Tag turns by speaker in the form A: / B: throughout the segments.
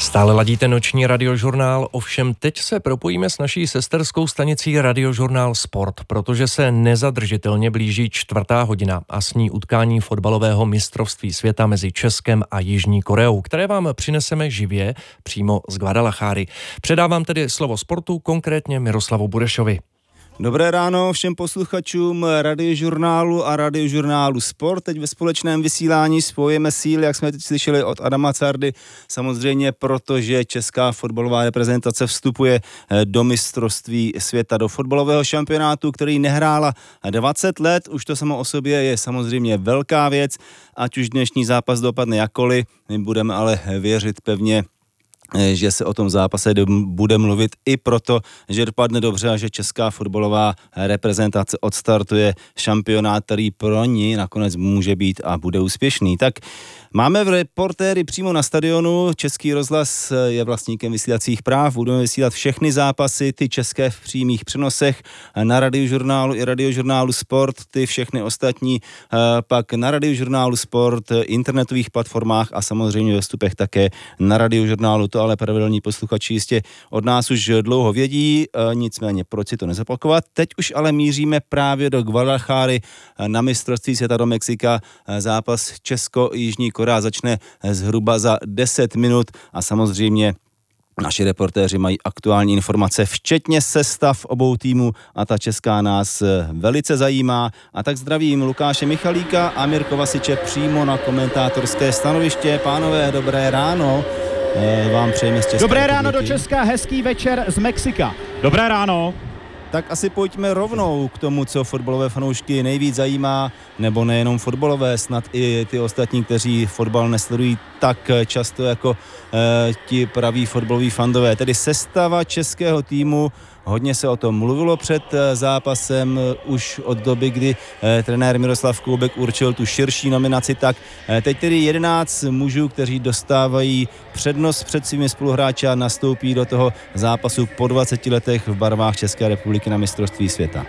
A: Stále ladíte noční radiožurnál, ovšem teď se propojíme s naší sesterskou stanicí Radiožurnál Sport, protože se nezadržitelně blíží 4. hodina a s ní utkání fotbalového mistrovství světa mezi Českem a Jižní Koreou, které vám přineseme živě přímo z Guadalajary. Předávám tedy slovo sportu, konkrétně Miroslavu Burešovi.
B: Dobré ráno všem posluchačům Radiožurnálu a Radiožurnálu Sport. Teď ve společném vysílání spojíme síly, jak jsme teď slyšeli od Adama Cardy, samozřejmě protože česká fotbalová reprezentace vstupuje do mistrovství světa, do fotbalového šampionátu, který nehrála 20 let. Už to samo o sobě je samozřejmě velká věc, ať už dnešní zápas dopadne jakkoliv. My budeme ale věřit pevně, že se o tom zápase bude mluvit i proto, že dopadne dobře a že česká fotbalová reprezentace odstartuje šampionát, který pro ní nakonec může být a bude úspěšný. Tak máme reportéry přímo na stadionu, Český rozhlas je vlastníkem vysílacích práv, budeme vysílat všechny zápasy, ty české v přímých přenosech na Radiožurnálu i Radiožurnálu Sport, ty všechny ostatní pak na Radiožurnálu Sport, internetových platformách a samozřejmě ve vstupech také na Radiožurnálu. To ale pravidelní posluchači jistě od nás už dlouho vědí, nicméně proč si to nezapakovat. Teď už ale míříme právě do Guadalajary na mistrovství světa do Mexika. Zápas Česko-Jižní Korea začne zhruba za 10 minut a samozřejmě naši reportéři mají aktuální informace, včetně sestav obou týmů a ta česká nás velice zajímá. A tak zdravím Lukáše Michalíka a Mirka Vasiče přímo na komentátorské stanoviště. Pánové, dobré ráno. Vám přejeme z České
C: Dobré
B: republiky.
C: ráno do Česka, hezký večer z Mexika.
D: Dobré ráno.
B: Tak asi pojďme rovnou k tomu, co fotbalové fanoušky nejvíc zajímá, nebo nejenom fotbalové, snad i ty ostatní, kteří fotbal nesledují tak často jako ti praví fotbaloví fandové. Tedy sestava českého týmu. Hodně se o tom mluvilo před zápasem už od doby, kdy trenér Miroslav Kloubek určil tu širší nominaci, tak teď tedy 11 mužů, kteří dostávají přednost před svými spoluhráči a nastoupí do toho zápasu po 20 letech v barvách České republiky na mistrovství světa.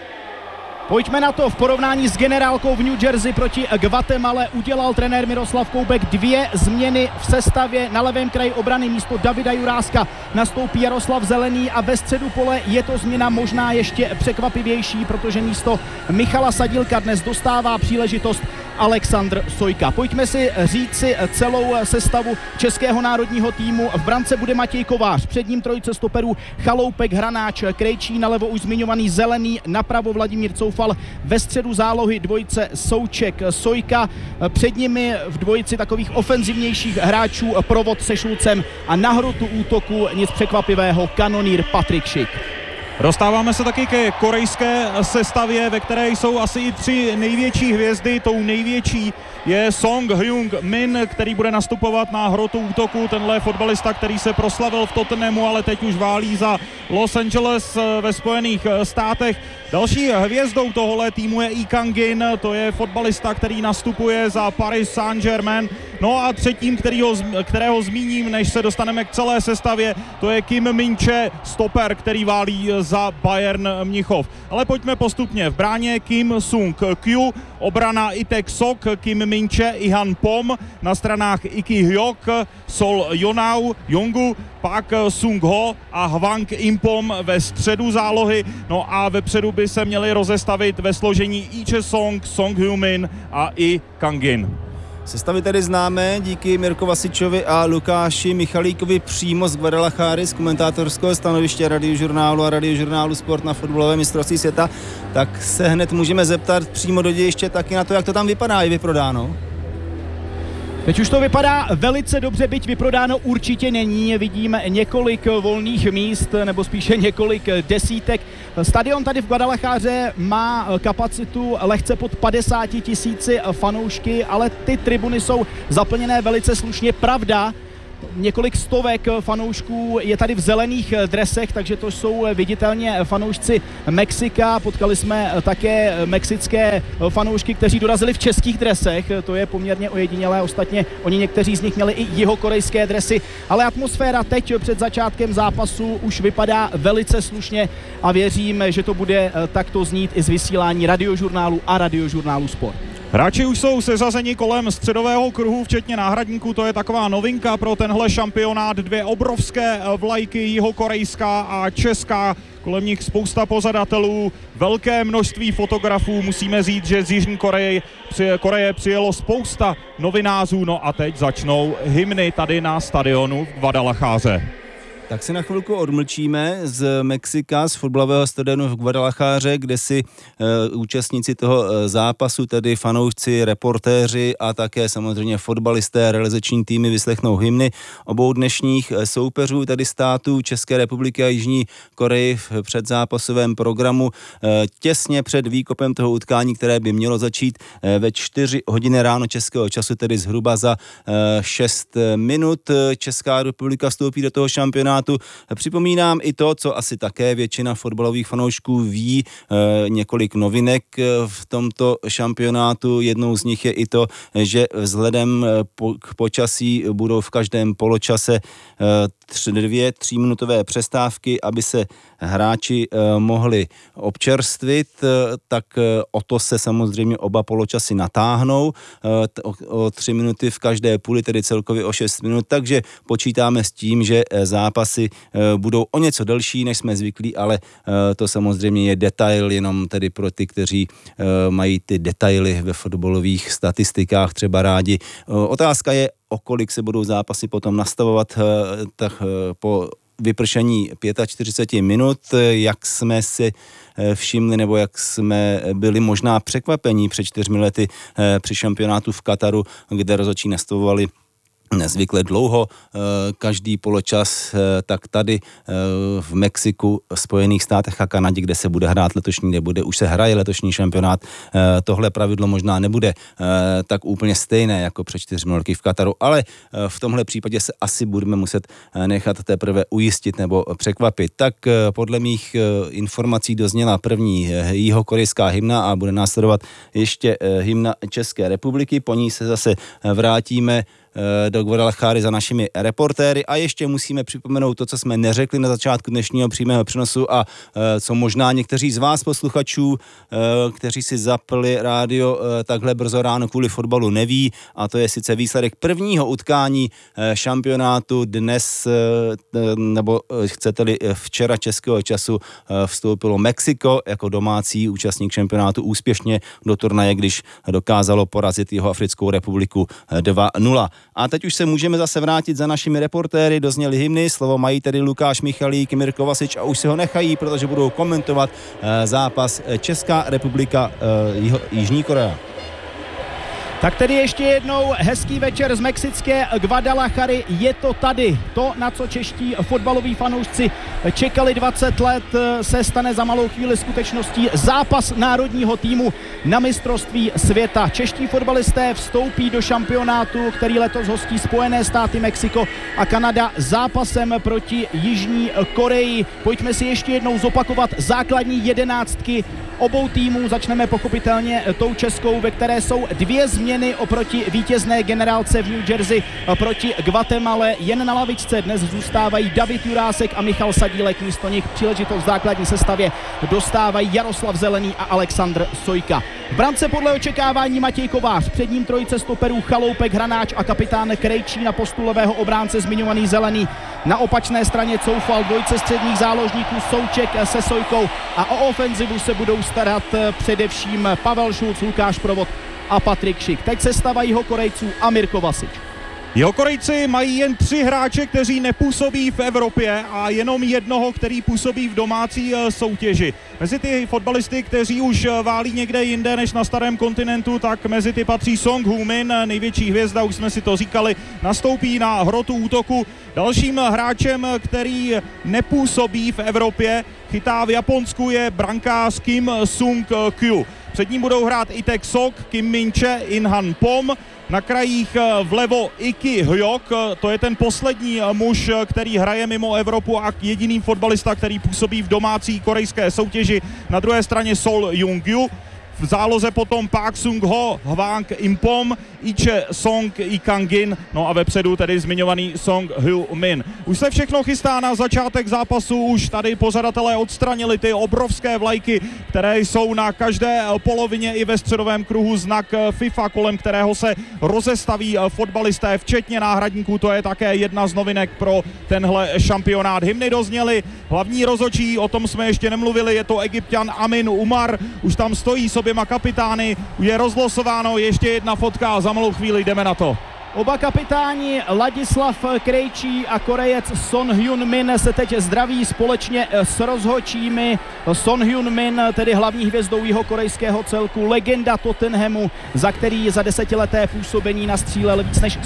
C: Pojďme na to. V porovnání s generálkou v New Jersey proti Guatemale udělal trenér Miroslav Kloubek 2 změny v sestavě. Na levém kraji obrany místo Davida Juráska nastoupí Jaroslav Zelený a ve středu pole je to změna možná ještě překvapivější, protože místo Michala Sadílka dnes dostává příležitost Alexandr Sojka. Pojďme si říci celou sestavu českého národního týmu. V brance bude Matěj Kovář, před ním trojice stoperů Chaloupek, Hranáč, Krejčí, nalevo už zmiňovaný Zelený, napravo Vladimír Coufal, ve středu zálohy dvojice Souček, Sojka, před nimi v dvojici takových ofenzivnějších hráčů Provod se Šulcem a na hrotu útoku nic překvapivého kanonýr Patrik Šik.
D: Dostáváme se taky ke korejské sestavě, ve které jsou asi i 3 největší hvězdy. Tou největší je Song Hyung Min, který bude nastupovat na hrotu útoku. Tenhle fotbalista, který se proslavil v Tottenhamu, ale teď už válí za Los Angeles ve Spojených státech. Další hvězdou tohohle týmu je Lee Kang-in, to je fotbalista, který nastupuje za Paris Saint-Germain. No a třetím, kterého zmíním, než se dostaneme k celé sestavě, to je Kim Min-che, stoper, který válí za Bayern Mnichov. Ale pojďme postupně. V bráně Kim Sung-kyu, obrana Itek Sok, Kim Min-che, Ihan Pom, na stranách Iki Hyok, Sol Yongu, pak Sung Ho a Hwang Impom ve středu zálohy. No a vepředu by se měli rozestavit ve složení Lee Chae-song, Song Hyun-min a i Kang-in.
B: Sestavy tedy známe díky Mirko Vasičovi a Lukáši Michalíkovi přímo z Guadalajary, z komentátorského stanoviště Radiožurnálu a Radiožurnálu Sport na fotbalové mistrovství světa. Tak se hned můžeme zeptat přímo do dějiště taky na to, jak to tam vypadá, je vyprodáno.
C: Teď už to vypadá velice dobře, byť vyprodáno určitě není. Vidím několik volných míst, nebo spíše několik desítek. Stadion tady v Guadalajáře má kapacitu lehce pod 50 000 fanoušky, ale ty tribuny jsou zaplněné velice slušně. Pravda, několik stovek fanoušků je tady v zelených dresech, takže to jsou viditelně fanoušci Mexika. Potkali jsme také mexické fanoušky, kteří dorazili v českých dresech, to je poměrně ojedinělé, ostatně oni někteří z nich měli i jihokorejské dresy, ale atmosféra teď před začátkem zápasu už vypadá velice slušně a věřím, že to bude takto znít i z vysílání Radiožurnálu a Radiožurnálu Sport.
D: Hráči už jsou seřazeni kolem středového kruhu, včetně náhradníků, to je taková novinka pro tenhle šampionát. 2 obrovské vlajky, jihokorejská a česká, kolem nich spousta pozadatelů, velké množství fotografů. Musíme říct, že z Jižní Koreje přijelo spousta novinářů, no a teď začnou hymny tady na stadionu v Guadalajáře.
B: Tak si na chvilku odmlčíme z Mexika, z fotbalového stadionu v Guadalajáře, kde si účastníci toho zápasu, tedy fanoušci, reportéři a také samozřejmě fotbalisté, realizační týmy vyslechnou hymny obou dnešních soupeřů, tedy států České republiky a Jižní Koreji v předzápasovém programu těsně před výkopem toho utkání, které by mělo začít ve 4 hodiny ráno českého času, tedy zhruba za 6 minut. Česká republika vstoupí do toho šampionátu. Připomínám i to, co asi také většina fotbalových fanoušků ví, několik novinek v tomto šampionátu. Jednou z nich je i to, že vzhledem k počasí budou v každém poločase 2 3minutové přestávky, aby se hráči mohli občerstvit, tak o to se samozřejmě oba poločasy natáhnou o 3 minuty v každé půli, tedy celkově o 6 minut, takže počítáme s tím, že zápasy budou o něco delší, než jsme zvyklí, ale to samozřejmě je detail jenom tedy pro ty, kteří mají ty detaily ve fotbalových statistikách třeba rádi. Otázka je, o kolik se budou zápasy potom nastavovat tak po vypršení 45 minut, jak jsme si všimli, nebo jak jsme byli možná překvapení před 4 lety při šampionátu v Kataru, kde rozhodčí nastavovali nezvykle dlouho každý poločas, tak tady v Mexiku, Spojených státech a Kanadě, kde se bude hrát letošní, nebude, už se hraje letošní šampionát, tohle pravidlo možná nebude tak úplně stejné jako před 4 roky v Kataru, ale v tomhle případě se asi budeme muset nechat teprve ujistit nebo překvapit. Tak podle mých informací dozněla první jihokorejská hymna a bude následovat ještě hymna České republiky, po ní se zase vrátíme do Guadalajáry za našimi reportéry a ještě musíme připomenout to, co jsme neřekli na začátku dnešního přímého přenosu a co možná někteří z vás posluchačů, kteří si zapli rádio takhle brzo ráno kvůli fotbalu, neví, a to je sice výsledek prvního utkání šampionátu dnes, nebo chcete-li včera českého času vstoupilo Mexiko jako domácí účastník šampionátu úspěšně do turnaje, když dokázalo porazit Jihoafrickou republiku 2-0. A teď už se můžeme zase vrátit za našimi reportéry, dozněly hymny, slovo mají tedy Lukáš Michalík, Mirko Vasič a už se ho nechají, protože budou komentovat zápas Česká republika Jižní Korea.
C: Tak tedy ještě jednou hezký večer z mexické Guadalajary. Je to tady. To, na co čeští fotbaloví fanoušci čekali 20 let, se stane za malou chvíli skutečností. Zápas národního týmu na mistrovství světa. Čeští fotbalisté vstoupí do šampionátu, který letos hostí Spojené státy, Mexiko a Kanada zápasem proti Jižní Koreji. Pojďme si ještě jednou zopakovat základní jedenáctky obou týmů. Začneme pochopitelně tou českou, ve které jsou 2 změny oproti vítězné generálce v New Jersey proti Guatemale. Jen na lavičce dnes zůstávají David Jurásek a Michal Sadílek. Místo nich příležitost v základní sestavě dostávají Jaroslav Zelený a Alexandr Sojka. V brance podle očekávání Matěj Kovář, před ním trojice stoperů Chaloupek, Hranáč a kapitán Krejčí, na postu levého obránce zmiňovaný Zelený. Na opačné straně Coufal, dvojce středních záložníků Souček se Sojkou a o ofenzivu se budou starat především Pavel Šulc, Lukáš Provod a Patrik Šik. Teď se stavají Jihokorejců a Mirko Vasič.
D: Jihokorejci mají jen 3 hráče, kteří nepůsobí v Evropě a jenom jednoho, který působí v domácí soutěži. Mezi ty fotbalisty, kteří už válí někde jinde než na starém kontinentu, tak mezi ty patří Song Heung-min, největší hvězda, už jsme si to říkali, nastoupí na hrotu útoku. Dalším hráčem, který nepůsobí v Evropě, chytá v Japonsku, je brankář Kim Sung-kyu. Před ním budou hrát Itek Sok, Kim Min-che, In-han Pom. Na krajích vlevo Iki Hyok, to je ten poslední muž, který hraje mimo Evropu a jediný fotbalista, který působí v domácí korejské soutěži. Na druhé straně Sol Jung-ju. v záloze potom Park Sung-ho, Hwang Impom, Iche Song i Kangin, no a vepředu tedy zmiňovaný Song Hyo-min. Už se všechno chystá na začátek zápasu, už tady pořadatelé odstranili ty obrovské vlajky, které jsou na každé polovině i ve středovém kruhu, znak FIFA, kolem kterého se rozestaví fotbalisté, včetně náhradníků, to je také jedna z novinek pro tenhle šampionát. Hymny dozněly, hlavní rozhodčí, o tom jsme ještě nemluvili, je to Egypťan Amin Umar, už tam stojí s oběma kapitány, je rozlosováno, ještě jedna fotka, za malou chvíli jdeme na to.
C: Oba kapitáni Ladislav Krejčí a Korejec Son Hyun-min se teď zdraví společně s rozhodčími. Son Hyun-min, tedy hlavní hvězdou jihokorejského celku, legenda Tottenhamu, za který za 10leté působení nastřílel víc než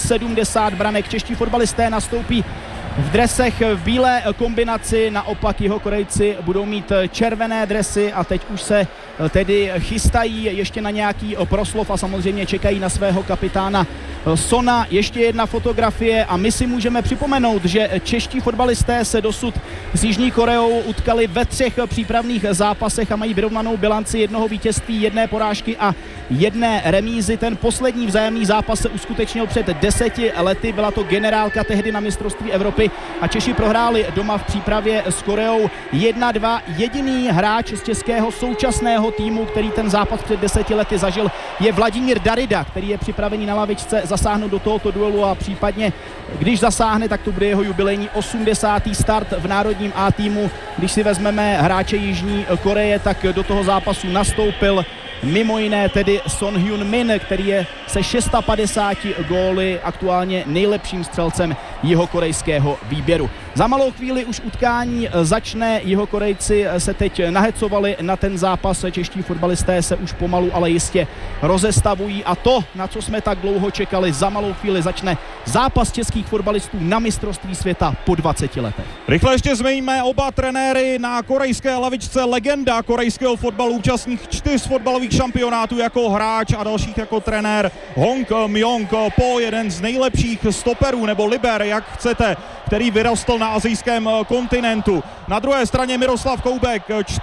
C: 170 branek. Čeští fotbalisté nastoupí v dresech v bílé kombinaci, naopak jihokorejci budou mít červené dresy a teď už se tedy chystají ještě na nějaký proslov a samozřejmě čekají na svého kapitána Sona. Ještě jedna fotografie a my si můžeme připomenout, že čeští fotbalisté se dosud s Jižní Koreou utkali ve 3 přípravných zápasech a mají vyrovnanou bilanci 1 vítězství, 1 porážky a 1 remízy. Ten poslední vzájemný zápas se uskutečnil před 10 lety, byla to generálka tehdy na mistrovství Evropy a Češi prohráli doma v přípravě s Koreou 1-2. Jediný hráč z českého současného týmu, který ten zápas před 10 lety zažil, je Vladimír Darida, který je připravený na lavičce zasáhnout do tohoto duelu a případně, když zasáhne, tak to bude jeho jubilejní 80. start v národním A týmu. Když si vezmeme hráče Jižní Koreje, tak do toho zápasu nastoupil mimo jiné tedy Son Hyun-min, který je se 650 góly aktuálně nejlepším střelcem jihokorejského výběru. Za malou chvíli už utkání začne, Jihokorejci se teď nahecovali na ten zápas, čeští fotbalisté se už pomalu, ale jistě rozestavují a to, na co jsme tak dlouho čekali, za malou chvíli začne zápas českých fotbalistů na mistrovství světa po 20 letech.
D: Rychle ještě zmiňme oba trenéry na korejské lavičce, legenda korejského fotbalu, účastník 4 fotbalových šampionátů jako hráč a dalších jako trenér Hong Myong Po, jeden z nejlepších stoperů nebo liber, jak chcete, který vyrostl na asijském kontinentu. Na druhé straně Miroslav Koubek,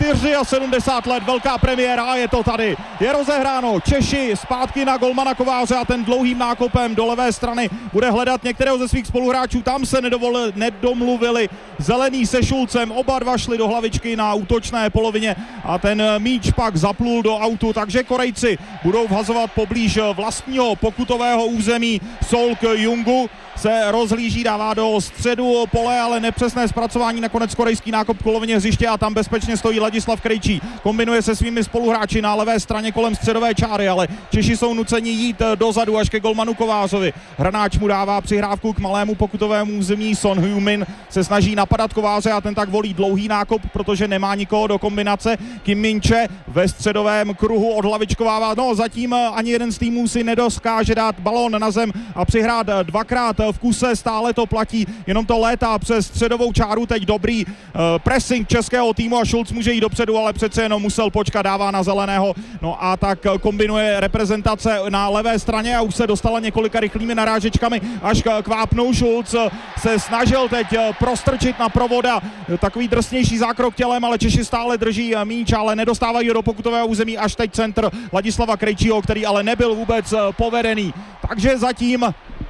D: 74 let, velká premiéra a je to tady. Je rozehráno, Češi zpátky na golmana Kováře a ten dlouhým nákopem do levé strany bude hledat některého ze svých spoluhráčů. Tam se nedomluvili Zelený se Šulcem, oba dva šli do hlavičky na útočné polovině a ten míč pak zaplul do autu, takže Korejci budou vhazovat poblíž vlastního pokutového území. Sol Kyungu se rozhlíží, dává do středu pole, ale nepřesné zpracování, nakonec korejský nákop kolovině hřiště a tam bezpečně stojí Ladislav Krejčí. Kombinuje se svými spoluhráči na levé straně kolem středové čáry, ale Češi jsou nuceni jít dozadu až ke golmanu Kovářovi. Hranáč mu dává přihrávku k malému pokutovému území. Son Hyun-min se snaží napadat Kováře a ten tak volí dlouhý nákop, protože nemá nikoho do kombinace. Kim Min-che ve středovém kruhu odhlavičkovává. No, zatím ani jeden z týmů si nedoskáže dát balón na zem a přihrát dvakrát v kuse, stále to platí, jenom to létá přes středovou čáru, teď dobrý pressing českého týmu a Šulc může jít dopředu, ale přece jenom musel počkat, dává na Zeleného, no a tak kombinuje reprezentace na levé straně a už se dostala několika rychlými narážečkami až k vápnu. Šulc se snažil teď prostrčit na provoda, takový drsnější zákrok tělem, ale Češi stále drží míč, ale nedostávají do pokutového území, až teď centr Ladislava Krejčího, který ale nebyl vůbec povedený, takže zatím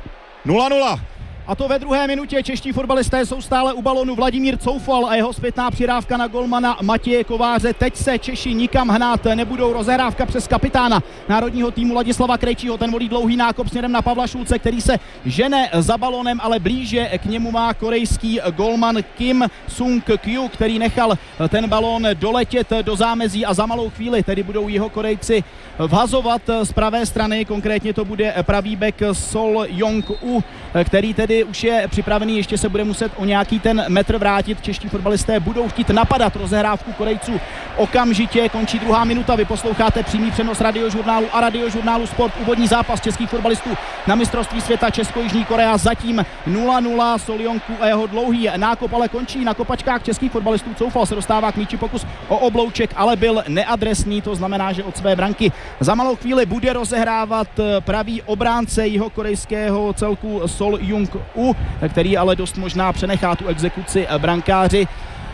D: 0-0.
C: A to ve druhé minutě čeští fotbalisté jsou stále u balonu. Vladimír Coufal a jeho zpětná přidávka na golmana Matěje Kováře. Teď se Češi nikam hnát nebudou. Rozehrávka přes kapitána národního týmu Ladislava Krejčího. Ten volí dlouhý nákop směrem na Pavla Šulce, který se žene za balonem, ale blíže k němu má korejský golman Kim Sung-kyu, který nechal ten balón doletět do zámezí a za malou chvíli tedy budou jeho Korejci vhazovat z pravé strany. Konkrétně to bude pravý bek Sol Yong-u, který tedy už je připravený, ještě se bude muset o nějaký ten metr vrátit. Čeští fotbalisté budou chtít napadat rozehrávku Korejců. Okamžitě končí druhá minuta. Vy posloucháte přímý přenos Radiožurnálu a Radiožurnálu Sport. Úvodní zápas českých fotbalistů na mistrovství světa Česko-Jižní Korea. Zatím 0-0. Sol Yong-u a jeho dlouhý nákop ale končí na kopačkách českých fotbalistů. Coufal se dostává k míči, pokus o oblouček, ale byl neadresný, to znamená, že od své branky za malou chvíli bude rozehrávat pravý obránce jihokorejského celku Sol Yong-u, který ale dost možná přenechá tu exekuci brankáři.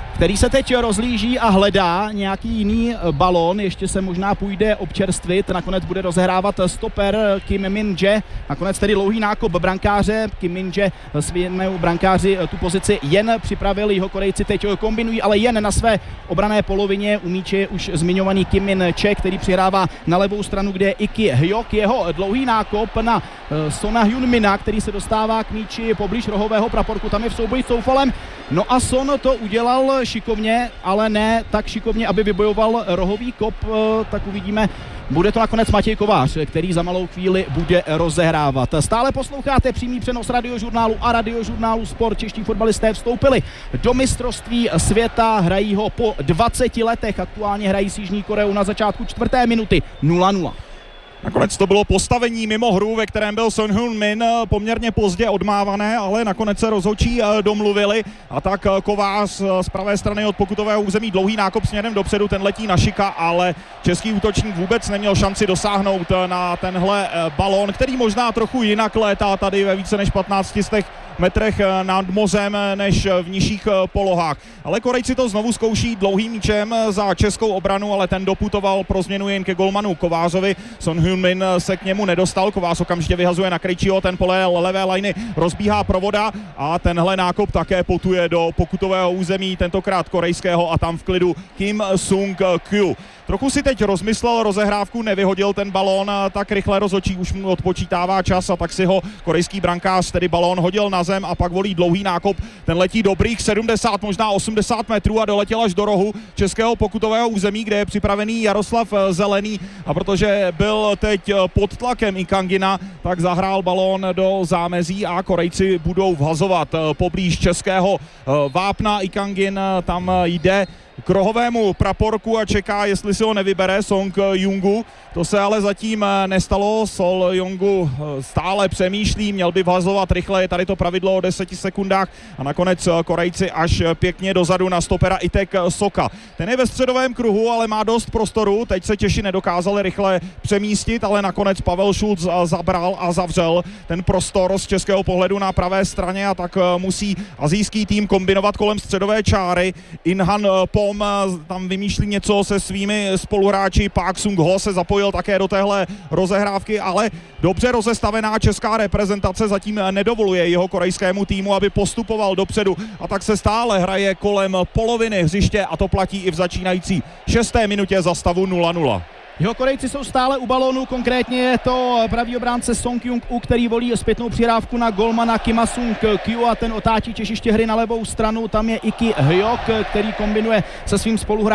C: který se teď rozlíží a hledá nějaký jiný balón, ještě se možná půjde občerstvit, nakonec bude rozehrávat stoper Kim Min-jae, nakonec tedy dlouhý nákop brankáře, Kim Min-jae svému brankáři tu pozici jen připravil, Jihokorejci teď kombinují, ale jen na své obranné polovině, u míče je už zmiňovaný Kim Min-jae, který přihrává na levou stranu, kde je Iki Hyok, jeho dlouhý nákop na Sona Hyun-mina, který se dostává k míči poblíž rohového praporku, tam je v souboji s Soufalem, no a Son to udělal šikovně, ale ne tak šikovně, aby vybojoval rohový kop, tak uvidíme. Bude to nakonec Matěj Kovář, který za malou chvíli bude rozehrávat. Stále posloucháte přímý přenos Radiožurnálu a Radiožurnálu Sport. Čeští fotbalisté vstoupili do mistrovství světa, hrají ho po 20 letech, aktuálně hrají s Jižní Koreou na začátku 4. minuty 0-0.
D: Nakonec to bylo postavení mimo hru, ve kterém byl Son Heung-min poměrně pozdě odmávané, ale nakonec se rozhodčí domluvili a tak Kovář z pravé strany od pokutového území dlouhý nákop směrem dopředu, ten letí na Šika, ale český útočník vůbec neměl šanci dosáhnout na tenhle balón, který možná trochu jinak létá tady ve více než 15 metrech nad mořem než v nižších polohách. Ale Korejci to znovu zkouší dlouhým míčem za českou obranu, ale ten doputoval pro změnu jen ke golmanu Kovářovi. Son Heung-min se k němu nedostal, Kovář okamžitě vyhazuje na Krejčího, ten pole levé lajny rozbíhá provoda a tenhle nákop také putuje do pokutového území, tentokrát korejského, a tam v klidu Kim Sung-kyu. Trochu si teď rozmyslel rozehrávku, nevyhodil ten balón tak rychle, rozhodčí už mu odpočítává čas a tak si ho korejský brankář, tedy balón, hodil na zem a pak volí dlouhý nákop. Ten letí dobrých 70, možná 80 metrů a doletěl až do rohu českého pokutového území, kde je připravený Jaroslav Zelený, a protože byl teď pod tlakem Ikangina, tak zahrál balón do zámezí a Korejci budou vhazovat poblíž českého vápna. Ikangin tam jde k rohovému praporku a čeká, jestli si ho nevybere Song Jungu. To se ale zatím nestalo. Sol Jungu stále přemýšlí, měl by vhazovat rychle, je tady to pravidlo o 10 sekundách a nakonec Korejci až pěkně dozadu na stopera Itek Soka. Ten je ve středovém kruhu, ale má dost prostoru. Teď se Češi nedokázali rychle přemístit, ale nakonec Pavel Šulc zabral a zavřel ten prostor z českého pohledu na pravé straně, a tak musí asijský tým kombinovat kolem středové čáry. Inhan Pom tam vymýšlí něco se svými spoluhráči, Park Sung-ho se zapojil také do téhle rozehrávky, ale dobře rozestavená česká reprezentace zatím nedovoluje jeho korejskému týmu, aby postupoval dopředu, a tak se stále hraje kolem poloviny hřiště a to platí i v začínající 6. minutě za stavu 0-0.
C: Jeho Korejci jsou stále u balónu, konkrétně je to pravý obránce Song Kyung-u, který volí zpětnou přihrávku na golmana Kima Sung-kyu a ten otáčí těžiště hry na levou stranu, tam je Iki Hyok, který kombinuje se svým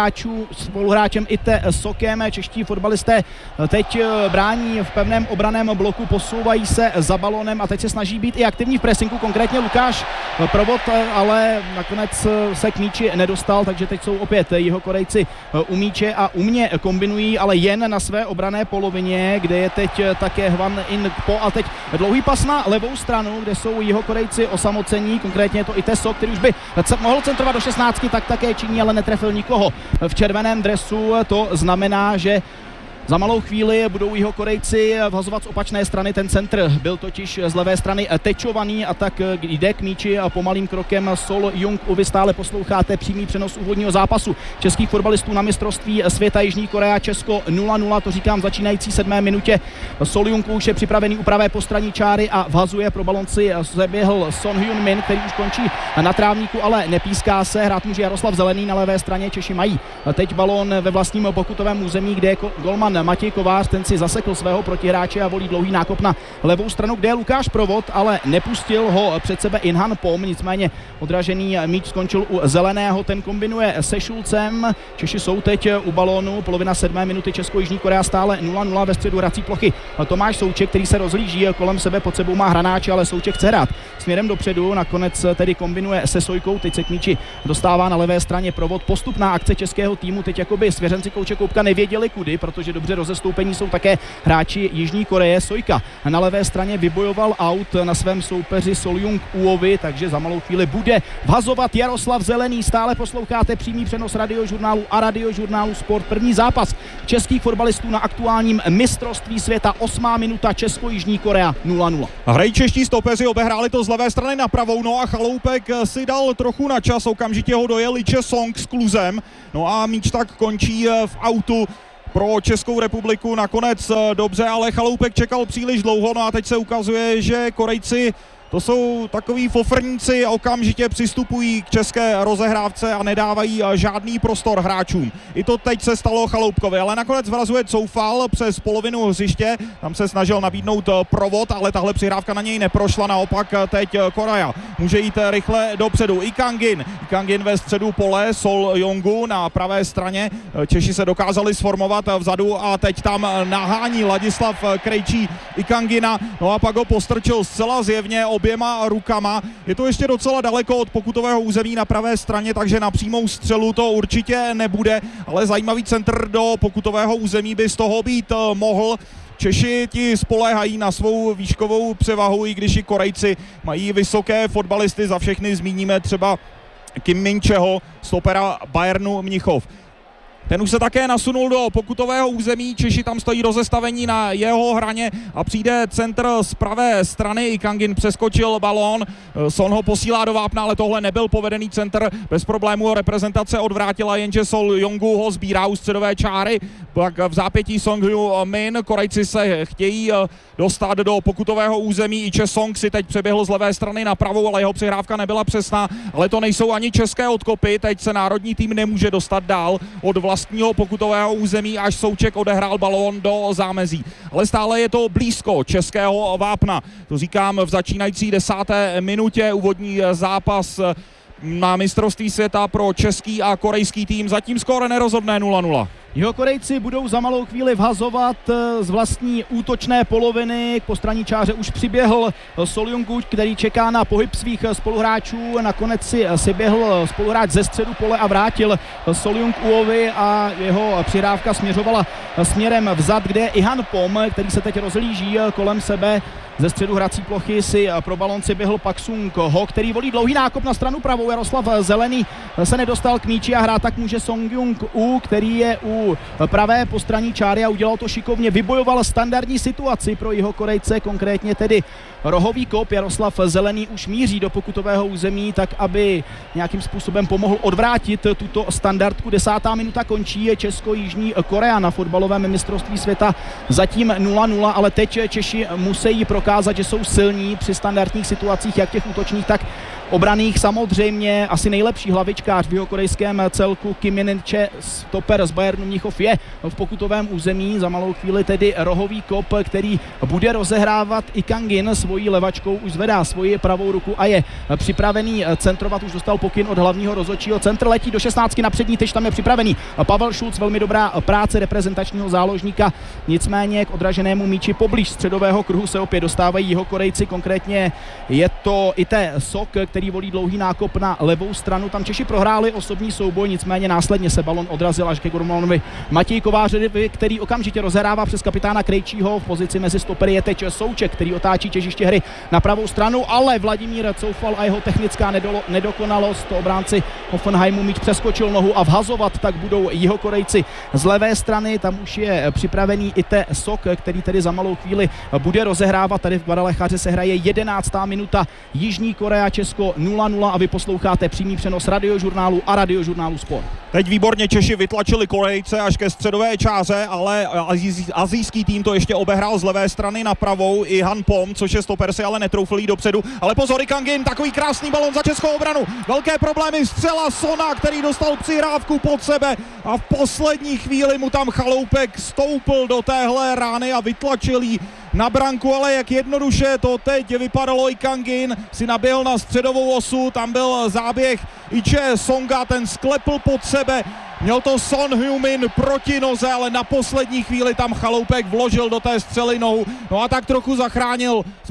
C: spoluhráčem Ite Sokem. Čeští fotbalisté teď brání v pevném obraném bloku, posouvají se za balónem a teď se snaží být i aktivní v pressingu, konkrétně Lukáš Provod, ale nakonec se k míči nedostal, takže teď jsou opět jeho Korejci u míče a umně kombinují, ale jen na své obranné polovině, kde je teď také Hwan In-po a teď dlouhý pas na levou stranu, kde jsou jeho Korejci osamocení, konkrétně je to Ite Sok, který už by mohl centrovat do 16, tak také činí, ale netrefil nikoho v červeném dresu. To znamená, že za malou chvíli budou jeho Korejci vhazovat z opačné strany, ten centr byl totiž z levé strany tečovaný a tak jde k míči a pomalým krokem Sol Jung-u. Vy stále posloucháte přímý přenos úvodního zápasu českých fotbalistů na mistrovství světa Jižní Korea Česko 0-0, to říkám v začínající 7. minutě. Sol Jung-u už je připravený u pravé postranní čáry a vhazuje, pro balonci zaběhl Son Hyun-min, který už končí na trávníku, ale nepíská se, hrát může Jaroslav Zelený na levé straně. Češi mají teď balón ve vlastním pokutovém území, kde je golman Matěj Kovář, ten si zasekl svého protihráče a volí dlouhý nákop na levou stranu, kde je Lukáš Provod, ale nepustil ho před sebe Inhan Pom, nicméně odražený míč skončil u Zeleného, ten kombinuje se Šulcem. Češi jsou teď u balónu, polovina 7. minuty, Česko-Jižní Korea stále 0-0, ve středu hrací plochy Tomáš Souček, který se rozhlíží kolem sebe, pod sebou má hranáče, ale Souček chce hrát směrem dopředu, nakonec tedy kombinuje se Sojkou, teď se k míči dostává na levé straně Provod. Postupná akce českého týmu, teď jakoby svěřenci kouče Koupka nevěděli kudy, protože dobře dobře rozestoupení jsou také hráči Jižní Koreje. Sojka na levé straně vybojoval aut na svém soupeři Soljung Uovi, takže za malou chvíli bude vhazovat Jaroslav Zelený. Stále posloucháte přímý přenos Radiožurnálu a Radiožurnálu Sport. První zápas českých fotbalistů na aktuálním mistrovství světa. 8. minuta, Česko-Jižní Korea 0-0.
D: Hrají čeští stopeři, obehráli to z levé strany na pravou, no a Chaloupek si dal trochu na čas, okamžitě ho dojel Liche Song s kluzem, no a míč tak končí v autu pro Českou republiku. Nakonec dobře, ale Chaloupek čekal příliš dlouho, no a teď se ukazuje, že Korejci to jsou takový fofrníci, okamžitě přistupují k české rozehrávce a nedávají žádný prostor hráčům. I to teď se stalo Chaloupkovi, ale nakonec vrazuje Coufal přes polovinu hřiště, tam se snažil nabídnout provod, ale tahle přihrávka na něj neprošla, naopak teď Korea může jít rychle dopředu. Ikangin ve středu pole, Sol Yongu na pravé straně, Češi se dokázali sformovat vzadu a teď tam nahání Ladislav Krejčí Ikangina, no a pak ho postrčil zcela zjevně oběma rukama. Je to ještě docela daleko od pokutového území na pravé straně, takže na přímou střelu to určitě nebude, ale zajímavý centr do pokutového území by z toho být mohl. Češi ti spoléhají na svou výškovou převahu, i když i Korejci mají vysoké fotbalisty, za všechny zmíníme třeba Kim Min-cheho, stopera Bayernu Mnichov. Ten už se také nasunul do pokutového území, Češi tam stojí rozestavení na jeho hraně a přijde centr z pravé strany, Ikangin přeskočil balón, Son ho posílá do vápna, ale tohle nebyl povedený centr, bez problémů reprezentace odvrátila, jenže Sol Yongu ho sbírá u středové čáry, pak v zápětí Song Hyo-min, Korejci se chtějí dostat do pokutového území, Liche Song si teď přeběhl z levé strany na pravou, ale jeho přihrávka nebyla přesná, ale to nejsou ani české odkopy, teď se národní tým nemůže dostat dál od vlastního pokutového území, až Souček odehrál balón do zámezí. Ale stále je to blízko českého vápna. To říkám v začínající 10. minutě, úvodní zápas na mistrovství světa pro český a korejský tým. Zatím skóre nerozhodné 0-0.
C: Jihokorejci budou za malou chvíli vhazovat z vlastní útočné poloviny. K postranní čáře už přiběhl Sol Yongu, který čeká na pohyb svých spoluhráčů. Nakonec si běhl spoluhráč ze středu pole a vrátil Sol Yong-uovi a jeho přihrávka směřovala směrem vzad, kde je Ihan Pom, který se teď rozhlíží kolem sebe. Ze středu hrací plochy si pro balonci běhl Pak Sung Ho, který volí dlouhý nákop na stranu pravou. Jaroslav Zelený se nedostal k míči a hrát tak může Song Jung-u, který je u pravé postranní čáry a udělal to šikovně. Vybojoval standardní situaci pro Jihokorejce, konkrétně tedy rohový kop. Jaroslav Zelený už míří do pokutového území, tak aby nějakým způsobem pomohl odvrátit tuto standardku. 10. minuta končí, je Česko-Jižní Korea na fotbalovém mistrovství světa zatím 0-0, ale teď Češi musí prokázat, že jsou silní při standardních situacích, jak těch útočních, tak obranných. Samozřejmě asi nejlepší hlavičkář v jihokorejském celku Kim Min-che, stoper z Bayernu Mnichov, je v pokutovém území. Za malou chvíli tedy rohový kop, který bude rozehrávat Ikangin svojí levačkou, už zvedá svoji pravou ruku a je připravený centrovat, už dostal pokyn od hlavního rozhodčího. Centr letí do 16 na přední tyč, tam je připravený Pavel Šulc, velmi dobrá práce reprezentačního záložníka, nicméně k odraženému míči poblíž středového kruhu se opět dostávají Jihokorejci, konkrétně je to Ite Sok, který volí dlouhý nákop na levou stranu. Tam Češi prohráli osobní souboj, nicméně následně se balon odrazil až ke golmanovi Matěji Kovářovi, který okamžitě rozhrává přes kapitána Krejčího. V pozici mezi stopery je teď Souček, který otáčí těžiště hry na pravou stranu, ale Vladimír Coufal a jeho technická nedokonalost, obránci Hoffenheimu, míč přeskočil nohu a vhazovat tak budou Jihokorejci z levé strany. Tam už je připravený Ite Sok, který tedy za malou chvíli bude rozehrávat. Tady v Guadalajaře se hraje 11. minuta, Jižní Korea Česko 0-0 a vy posloucháte přímý přenos Radiožurnálu a Radiožurnálu Sport.
D: Teď výborně Češi vytlačili Korejce až ke středové čáře, ale asijský tým to ještě obehrál z levé strany na pravou. I Han Pom, což je stoper, si ale netroufl jít dopředu. Ale pozor, Ikangin, takový krásný balon za českou obranu. Velké problémy, střela Sona, který dostal přihrávku pod sebe a v poslední chvíli mu tam Chaloupek stoupl do téhle rány a vytlačil jí na branku, ale jak jednoduše to teď vypadalo. Ikangin si naběhl na středovou osu, tam byl záběh Liche Songa, ten sklepl pod sebe. Měl to Son Heung-min proti noze, ale na poslední chvíli tam Chaloupek vložil do té střely nohu. No a tak trochu zachránil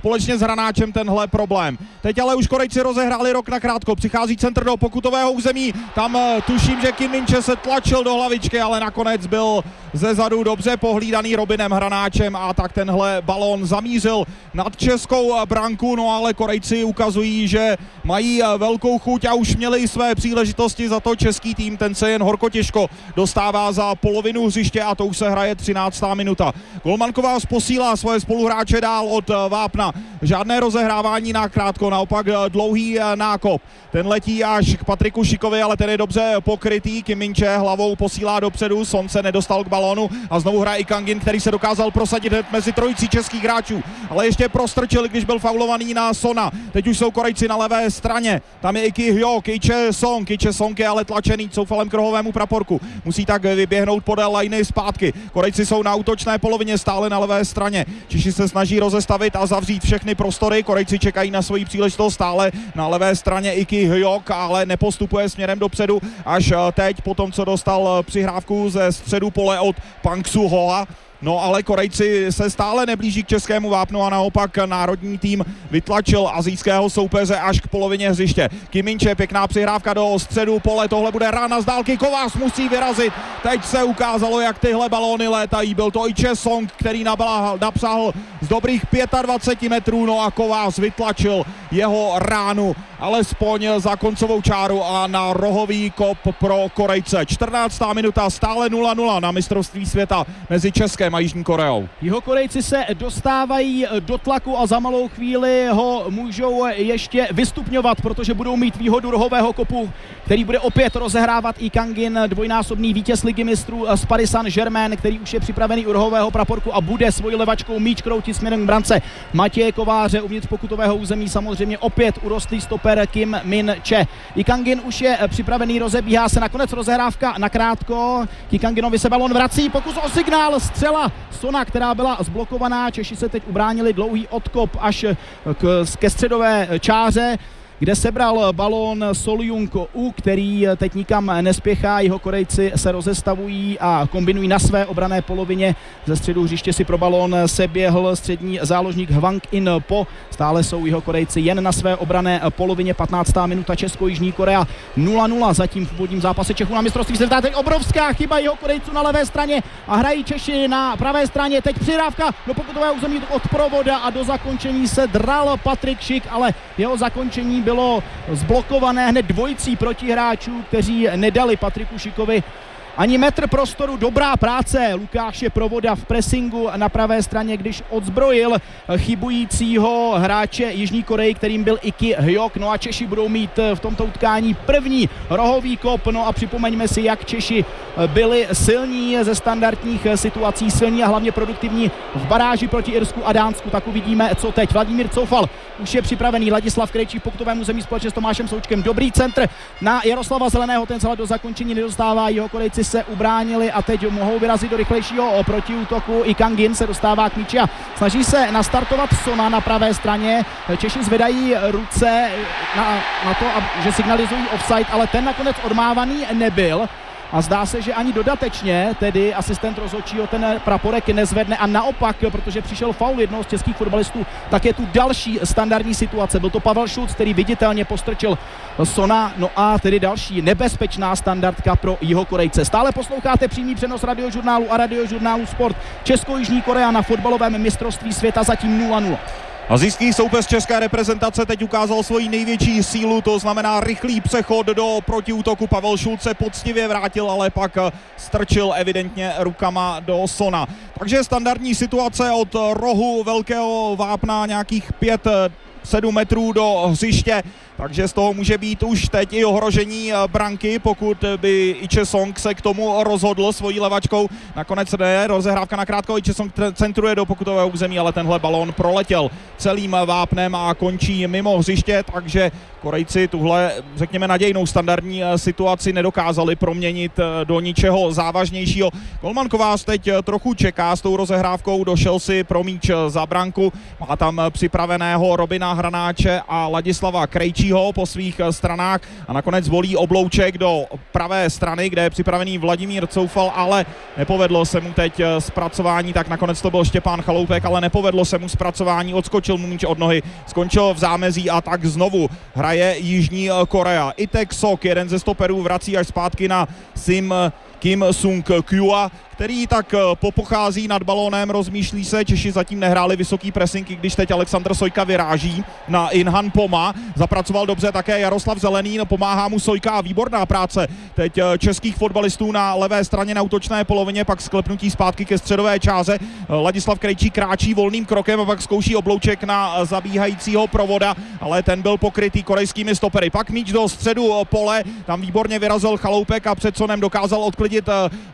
D: společně s Hranáčem tenhle problém. Teď ale už Korejci rozehráli rok nakrátko, přichází centr do pokutového území, tam tuším, že Kim Min-che se tlačil do hlavičky, ale nakonec byl zezadu dobře pohlídaný Robinem Hranáčem a tak tenhle balón zamířil nad českou branku, no ale Korejci ukazují, že mají velkou chuť a už měli své příležitosti, za to český tým, ten se jen horko těžko dostává za polovinu hřiště a to už se hraje 13. minuta. Golmanková posílá svoje spoluhráče dál od vápna, žádné rozehrávání nakrátko, naopak dlouhý nákop. Ten letí až k Patriku Šikovi, ale ten je dobře pokrytý, Kim Min-che hlavou posílá dopředu, Son se nedostal k balónu a znovu hraje i Kangin, který se dokázal prosadit mezi trojicí českých hráčů, ale ještě prostrčil, když byl faulovaný na Sona. Teď už jsou Korejci na levé straně, tam je i Ki Hyo, Kiche Song je ale tlačený coufalem k rohovému praporku, musí tak vyběhnout podél lajny zpátky. Korejci jsou na útočné polovině stále na levé straně, Češi se snaží rozestavit a zavřít všechny prostory, Korejci čekají na svoji příležitost stále na levé straně i Ki Hyo, ale nepostupuje směrem dopředu až teď po tom, co dostal přihrávku ze středu pole od Pang Soo-hoa. No ale Korejci se stále neblíží k českému vápnu a naopak národní tým vytlačil asijského soupeře až k polovině hřiště. Kim Min-che, pěkná přihrávka do středu pole, tohle bude rána z dálky, Kovář musí vyrazit. Teď se ukázalo, jak tyhle balóny létají, byl to i Che Song, který napřáhl z dobrých 25 metrů, no a Kovář vytlačil jeho ránu alespoň za koncovou čáru a na rohový kop pro Korejce. 14. minuta, stále 0-0 na mistrovství světa mezi Českem a Jižní Koreou.
C: Jihokorejci se dostávají do tlaku a za malou chvíli ho můžou ještě vystupňovat, protože budou mít výhodu rohového kopu, který bude opět rozehrávat i Kangin, dvojnásobný vítěz ligy mistrů z Paris Saint-Germain, který už je připravený u rohového praporku a bude svojí levačkou míč kroutit směrem k brance Matěje Kováře. Uvnitř pokutového území samozřejmě opět urostlý stoper Kim Min-che. I Kangin už je připravený, rozebíhá se nakonec rozehrávka nakrátko. Ki Kanginovi se balon vrací, pokus o signál, střela Sona, která byla zblokovaná. Češi se teď ubránili, dlouhý odkop až ke středové čáře, kde sebral balón Sol Jung-u, který teď nikam nespěchá. Jeho Korejci se rozestavují a kombinují na své obranné polovině. Ze středu hřiště si pro balón seběhl střední záložník Hwang In Po. Stále jsou jeho Korejci jen na své obranné polovině. 15. minuta, Česko-Jižní Korea 0-0 zatím v úvodním zápase Čechů na mistrovství světa. Teď obrovská chyba jeho Korejců na levé straně a hrají Češi na pravé straně. Teď přihrávka do pokutového území od provoda a do zakončení se dral Patrik Šik, ale jeho zakončení bylo zblokované hned dvojicí protihráčů, kteří nedali Patriku Šikovi ani metr prostoru. Dobrá práce Lukáše Provoda v pressingu na pravé straně, když odzbrojil chybujícího hráče Jižní Koreji, kterým byl i Ki Hyok. No a Češi budou mít v tomto utkání první rohový kop. No a připomeňme si, jak Češi byli silní ze standardních situací, silní a hlavně produktivní v baráži proti Irsku a Dánsku. Tak uvidíme, co teď. Vladimír Coufal už je připravený, Ladislav Krejčí v pokutovém území společně s Tomášem Součkem. Dobrý centr na Jaroslava Zeleného, ten se do zakončení nedostává, jeho Korejci se ubránili a teď mohou vyrazit do rychlejšího protiútoku. I Kangin se dostává k míči a snaží se nastartovat Sona na pravé straně. Češi zvedají ruce na to, že signalizují offside, ale ten nakonec odmávaný nebyl. A zdá se, že ani dodatečně tedy asistent rozhodčího ten praporek nezvedne a naopak, protože přišel faul jednoho z českých fotbalistů, tak je tu další standardní situace. Byl to Pavel Šulc, který viditelně postrčil Sona, no a tedy další nebezpečná standardka pro Jihokorejce. Stále posloucháte přímý přenos Radiožurnálu a Radiožurnálu Sport. Česko-Jižní Korea na fotbalovém mistrovství světa zatím 0-0.
D: Asijský soupeř české reprezentace teď ukázal svoji největší sílu, to znamená rychlý přechod do protiútoku. Pavel Šulc se poctivě vrátil, ale pak strčil evidentně rukama do Sona. Takže standardní situace od rohu velkého vápna, nějakých 5-7 metrů do hřiště, takže z toho může být už teď i ohrožení branky, pokud by i Che Song se k tomu rozhodl svojí levačkou. Nakonec ne, rozehrávka nakrátko, i Che Song centruje do pokutového území, ale tenhle balón proletěl celým vápnem a končí mimo hřiště, takže Korejci tuhle, řekněme, nadějnou standardní situaci nedokázali proměnit do ničeho závažnějšího. Golman Kovář teď trochu čeká s tou rozehrávkou, došel si pro míč za branku, má tam připraveného Robina Hranáče a Ladislava Krejčího po svých stranách a nakonec volí oblouček do pravé strany, kde je připravený Vladimír Coufal, ale nepovedlo se mu teď zpracování, tak nakonec to byl Štěpán Chaloupek, ale nepovedlo se mu zpracování, odskočil mu míč od nohy, skončil v zámezí a tak znovu hraje Jižní Korea. Itek Sok, jeden ze stoperů, vrací až zpátky na Kim Sung Kua, který tak popochází nad balónem, rozmýšlí se, Češi zatím nehráli vysoký pressing, když teď Alexandr Sojka vyráží na Inhan Poma, zapracoval dobře také Jaroslav Zelený, pomáhá mu Sojka, výborná práce teď českých fotbalistů na levé straně na útočné polovině, pak sklepnutí zpátky ke středové čáře, Ladislav Krejčí kráčí volným krokem a pak zkouší oblouček na zabíhajícího Provoda, ale ten byl pokrytý korejskými stopery, pak míč do středu pole, tam výborně vyrazil Chaloupek a před Sonem dokázal odklidit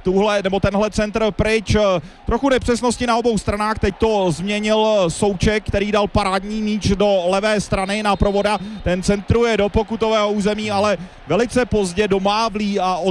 D: tenhle centr pryč, trochu nepřesnosti na obou stranách, teď to změnil Souček, který dal parádní míč do levé strany na Provoda, ten centruje do pokutového území, ale velice pozdě domávlý a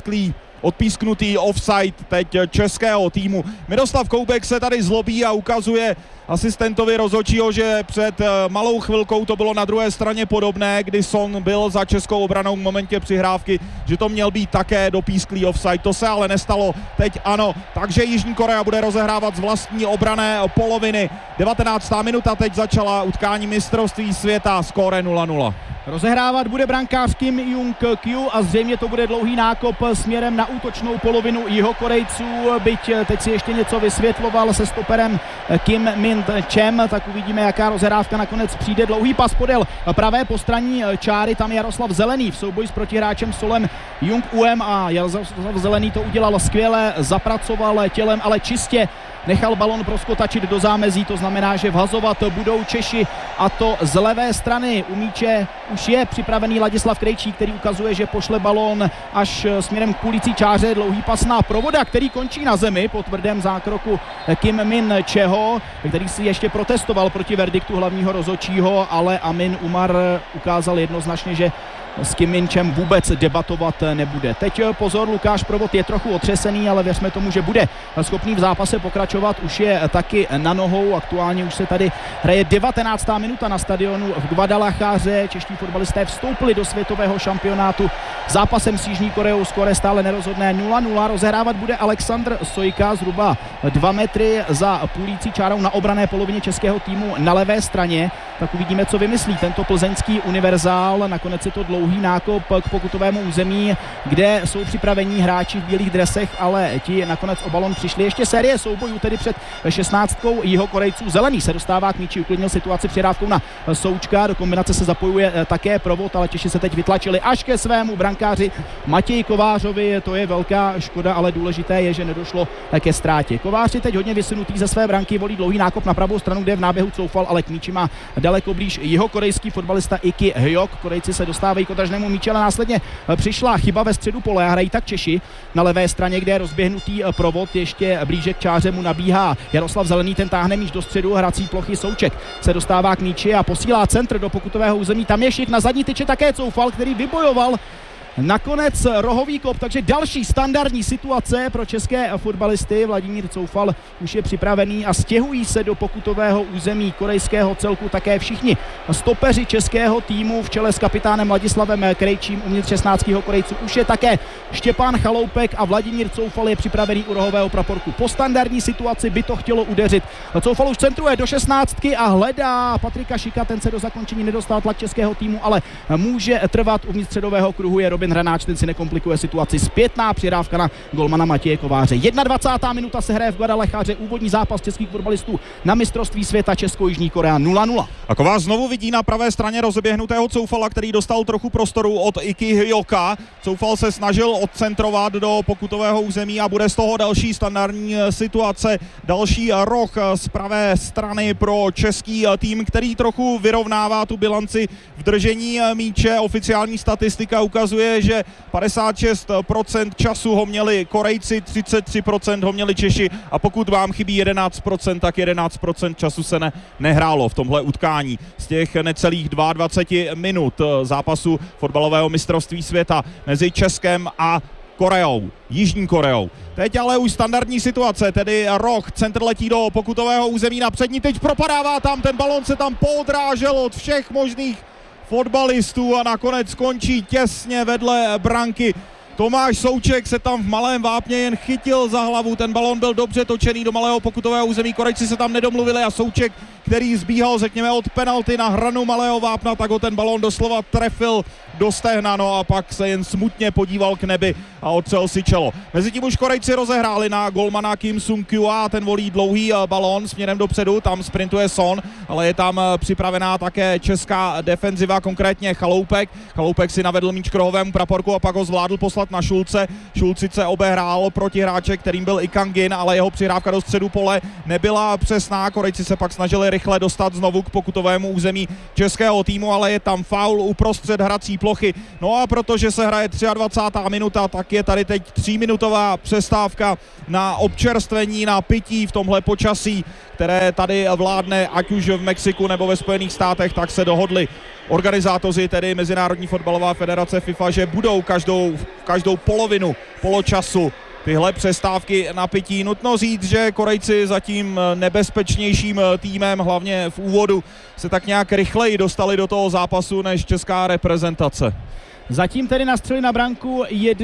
D: odpísknutý offside teď českého týmu. Miroslav Koubek se tady zlobí a ukazuje asistentovi rozhodčího, že před malou chvilkou to bylo na druhé straně podobné, kdy Son byl za českou obranou v momentě přihrávky, že to měl být také dopísklý offside. To se ale nestalo, teď ano, takže Jižní Korea bude rozehrávat z vlastní obrané poloviny. 19. minuta teď začala utkání mistrovství světa, skóre 0-0.
C: Rozehrávat bude brankář Kim Jung-kyu a zřejmě to bude dlouhý nákop směrem na útočnou polovinu Jihokorejců, byť teď si ještě něco vysvětloval se stoperem Kim Min Chem, tak uvidíme, jaká rozhrávka nakonec přijde. Dlouhý pas podél pravé postranní čáry, tam Jaroslav Zelený v souboji s protihráčem Solem Jung-uem a Jaroslav Zelený to udělal skvěle, zapracoval tělem, ale čistě nechal balon proskotačit do zámezí, to znamená, že vhazovat budou Češi a to z levé strany. U míče už je připravený Ladislav Krejčí, který ukazuje, že pošle balon až směrem k půlící čáře, dlouhý pas na Provoda, který končí na zemi po tvrdém zákroku Kim Min Cheho, který si ještě protestoval proti verdiktu hlavního rozhodčího, ale Amin Umar ukázal jednoznačně, že s Kim Minchem vůbec debatovat nebude. Teď pozor, Lukáš Provod je trochu otřesený, ale věřme tomu, že bude schopný v zápase pokračovat. Už je taky na nohou, aktuálně už se tady hraje 19. minuta na stadionu v Guadalajáře. Čeští fotbalisté vstoupili do světového šampionátu zápasem s Jižní Koreou, skóre stále nerozhodné 0-0. Rozehrávat bude Alexandr Sojka zhruba 2 metry za půlící čárou na obrané polovině českého týmu na levé straně. Tak uvidíme, co vymyslí tento plzeňský univerzál. Nakonec je to dlouhý nákop k pokutovému území, kde jsou připravení hráči v bílých dresech, ale ti nakonec o balon přišli. Ještě série soubojů tedy před 16. Jihokorejců. Zelený se dostává k míči, uklidnil situaci přihrávkou na Součka, do kombinace se zapojuje také Provod, ale Češi se teď vytlačili až ke svému brankáři Matěji Kovářovi. To je velká škoda, ale důležité je, že nedošlo ke ztrátě. Kovář je teď hodně vysunutý ze své branky, volí dlouhý nákop na pravou stranu, kde v náběhu Coufal, ale k míči má daleko blíž jihokorejský fotbalista Iki Hyok. Korejci se dostávají k odražnému míči, ale následně přišla chyba ve středu pole a hrají tak Češi na levé straně, kde je rozběhnutý Provod, ještě blíže k čáře mu nabíhá Jaroslav Zelený, ten táhne míč do středu hrací plochy, Souček se dostává k míči a posílá centr do pokutového území, tam je šik, na zadní tyče také Coufal, který vybojoval nakonec rohový kop, takže další standardní situace pro české fotbalisty. Vladimír Coufal už je připravený a stěhují se do pokutového území korejského celku také všichni stopeři českého týmu v čele s kapitánem Ladislavem Krejčím. Uvnitř 16 Korejců už je také Štěpán Chaloupek a Vladimír Coufal je připravený u rohového praporku. Po standardní situaci by to chtělo udeřit. Coufal už centruje do 16 a hledá Patrika Šika, ten se do zakončení nedostal, tlak českého týmu, ale může trvat. Uvnitř středového kruhu je Robin Hranáč, ten si nekomplikuje situaci. Zpětná přihrávka na golmana Matěje Kováře. 21. minuta se hraje v Guadalajáře, úvodní zápas českých fotbalistů na mistrovství světa Česko-Jižní Korea 0-0.
D: A Kovář znovu vidí na pravé straně rozeběhnutého Coufala, který dostal trochu prostoru od Iki Hyoka. Coufal se snažil odcentrovat do pokutového území a bude z toho další standardní situace. Další roh z pravé strany pro český tým, který trochu vyrovnává tu bilanci v držení míče. Oficiální statistika ukazuje, že 56% času ho měli Korejci, 33% ho měli Češi a pokud vám chybí 11%, tak 11% času se nehrálo v tomhle utkání. Z těch necelých 22 minut zápasu fotbalového mistrovství světa mezi Českem a Jižní Koreou. Teď ale už standardní situace, tedy roh, centr letí do pokutového území na přední tyč, propadává tam, ten balon se tam podrážel od všech možných fotbalistů a nakonec skončí těsně vedle branky. Tomáš Souček se tam v malém vápně jen chytil za hlavu, ten balon byl dobře točený do malého pokutového území, Korejci se tam nedomluvili a Souček, který zbíhal, řekněme, od penalty na hranu malého vápna, tak ho ten balon doslova trefil do stehna, no a pak se jen smutně podíval k nebi a otřel si čelo. Mezitím už Korejci rozehráli na golmana Kim Sung-kua, ten volí dlouhý balón směrem dopředu, tam sprintuje Son, ale je tam připravená také česká defenziva, konkrétně Chaloupek. Chaloupek si navedl míč k rohovému praporku a pak ho zvládl poslat na Šulce. Šulc sice obehrál protihráče, kterým byl i Kangin, ale jeho přihrávka do středu pole nebyla přesná. Korejci se pak snažili rychle dostat znovu k pokutovému území českého týmu, ale je tam faul uprostřed hrací plochy. No a protože se hraje 23. minuta, tak je tady teď 3minutová přestávka na občerstvení, na pití v tomhle počasí, které tady vládne ať už v Mexiku nebo ve Spojených státech, tak se dohodli organizátoři, tedy Mezinárodní fotbalová federace FIFA, že budou každou polovinu poločasu tyhle přestávky na pití. Nutno říct, že Korejci zatím nebezpečnějším týmem, hlavně v úvodu, se tak nějak rychleji dostali do toho zápasu než česká reprezentace.
C: Zatím tedy nastřelili na branku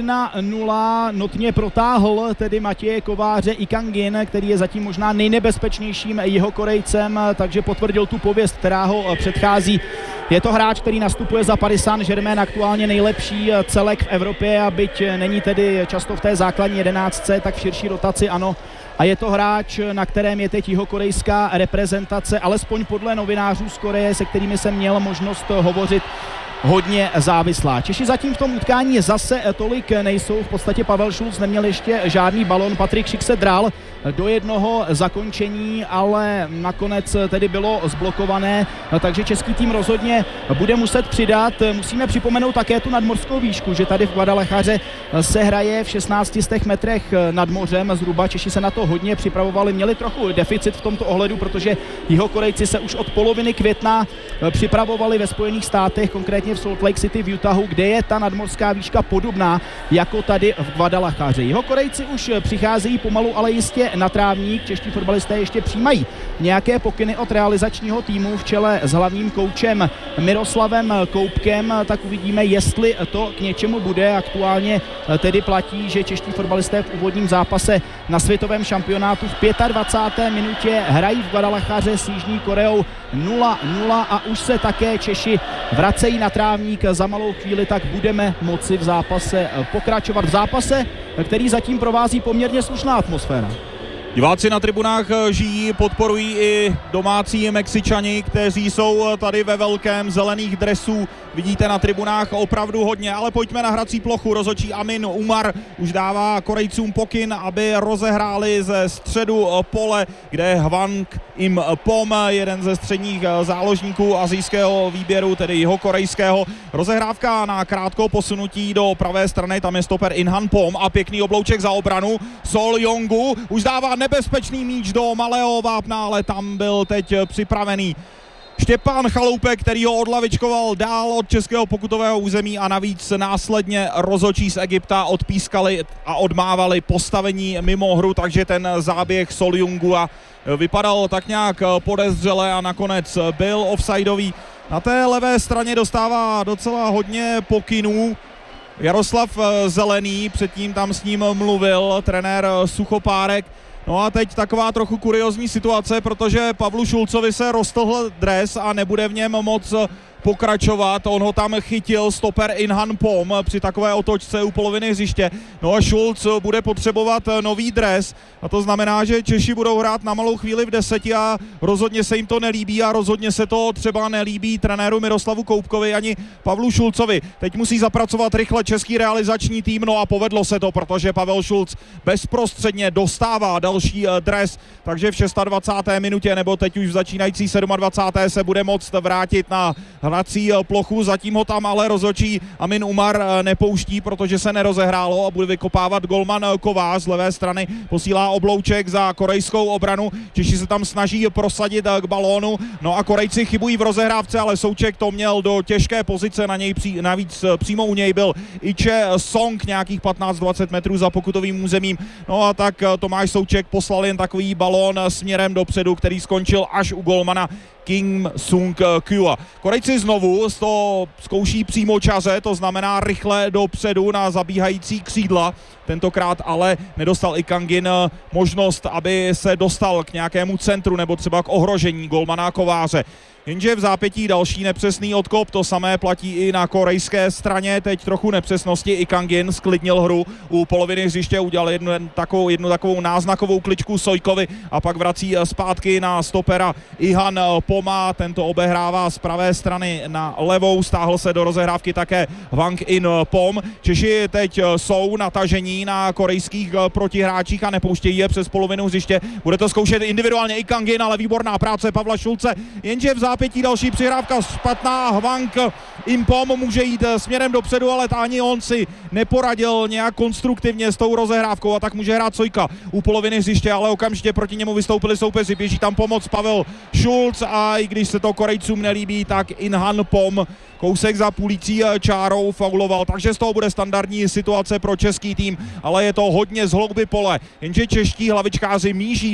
C: 1-0, notně protáhl tedy Matěje Kováře i Kangin, který je zatím možná nejnebezpečnějším Jihokorejcem, takže potvrdil tu pověst, která ho předchází. Je to hráč, který nastupuje za Paris Saint-Germain, aktuálně nejlepší celek v Evropě, a byť není tedy často v té základní 11, tak v širší rotaci ano. A je to hráč, na kterém je teď jihokorejská reprezentace, alespoň podle novinářů z Koreje, se kterými jsem měl možnost hovořit, hodně závislá. Češi zatím v tom utkání zase tolik nejsou, v podstatě Pavel Šulc neměl ještě žádný balon, Patrik Šik se dral do jednoho zakončení, ale nakonec tedy bylo zblokované, takže český tým rozhodně bude muset přidat. Musíme připomenout také tu nadmořskou výšku, že tady v Guadalajaře se hraje v 16 metrech nad mořem zhruba. Češi se na to hodně připravovali, měli trochu deficit v tomto ohledu, protože Jihokorejci se už od poloviny května připravovali ve Spojených státech, konkrétně v Salt Lake City v Utahu, kde je ta nadmořská výška podobná jako tady v Guadalajaře. Jihokorejci už přicházejí pomalu, ale jistě na trávník. Čeští fotbalisté ještě přijímají nějaké pokyny od realizačního týmu v čele s hlavním koučem Miroslavem Koupkem, tak uvidíme, jestli to k něčemu bude. Aktuálně tedy platí, že čeští fotbalisté v úvodním zápase na světovém šampionátu v 25. minutě hrají v Guadalajaře s Jižní Koreou 0-0 a už se také Češi vracejí na trávník za malou chvíli, tak budeme moci v zápase pokračovat. V zápase, který zatím provází poměrně slušná atmosféra.
D: Diváci na tribunách žijí, podporují i domácí Mexičani, kteří jsou tady ve velkém, zelených dresů. Vidíte na tribunách opravdu hodně, ale pojďme na hrací plochu. Rozhodčí Amin Umar už dává Korejcům pokyn, aby rozehráli ze středu pole, kde Hwang Im Pom, jeden ze středních záložníků asijského výběru, tedy jihokorejského. Rozehrávka na krátkou posunutí do pravé strany, tam je stoper Inhan Pom a pěkný oblouček za obranu. Sol Yongu už dává nebezpečný míč do malého vápna, ale tam byl teď připravený Štěpán Chaloupek, který ho odlavičkoval dál od českého pokutového území a navíc následně rozhodčí z Egypta odpískali a odmávali postavení mimo hru, takže ten záběh Sol Yongua vypadal tak nějak podezřele a nakonec byl offsideový. Na té levé straně dostává docela hodně pokynů Jaroslav Zelený, předtím tam s ním mluvil trenér Suchopárek. No a teď taková trochu kuriózní situace, protože Pavlu Šulcovi se roztrhl dres a nebude v něm moc pokračovat. On ho tam chytil stoper Inhan Pom při takové otočce u poloviny hřiště. No a Šulc bude potřebovat nový dres a to znamená, že Češi budou hrát na malou chvíli v 10 a rozhodně se jim to nelíbí a rozhodně se to třeba nelíbí trenéru Miroslavu Koupkovi ani Pavlu Šulcovi. Teď musí zapracovat rychle český realizační tým, no a povedlo se to, protože Pavel Šulc bezprostředně dostává další dres, takže v 26. minutě nebo teď už v začínající 27. se bude moct vrátit na vrací plochu, zatím ho tam ale rozhodčí Amin Umar nepouští, protože se nerozehrálo a bude vykopávat golman Kovář z levé strany, posílá oblouček za korejskou obranu, Češi se tam snaží prosadit k balónu, no a Korejci chybují v rozehrávce, ale Souček to měl do těžké pozice, na něj navíc přímo u něj byl Iche Song nějakých 15-20 metrů za pokutovým územím, no a tak Tomáš Souček poslal jen takový balón směrem dopředu, který skončil až u golmana Kim Sung-kyu. Korejci znovu to zkouší přímočaře, to znamená rychle dopředu na zabíhající křídla. Tentokrát ale nedostal i Kangin možnost, aby se dostal k nějakému centru nebo třeba k ohrožení golmana Kováře. Jenže v zápětí další nepřesný odkop, to samé platí i na korejské straně, teď trochu nepřesnosti, i Kangin sklidnil hru u poloviny hřiště, udělal jednu takovou náznakovou kličku Sojkovi a pak vrací zpátky na stopera Ihan Poma, tento obehrává z pravé strany na levou, stáhl se do rozehrávky také Hwang In Pom. Češi teď jsou natažení na korejských protihráčích a nepouštějí je přes polovinu hřiště, bude to zkoušet individuálně i Kangin, ale výborná práce Pavla Šulce, jenže v zápětí další přihrávka špatná, Hwang In Pom může jít směrem dopředu, ale ani on si neporadil nějak konstruktivně s tou rozehrávkou a tak může hrát Sojka u poloviny hřiště, ale okamžitě proti němu vystoupili soupeři, běží tam pomoc Pavel Schulz a i když se to Korejcům nelíbí, tak Inhan Pom kousek za půlící čárou fauloval, takže z toho bude standardní situace pro český tým, ale je to hodně z hlouby pole, jenže čeští hlavičkáři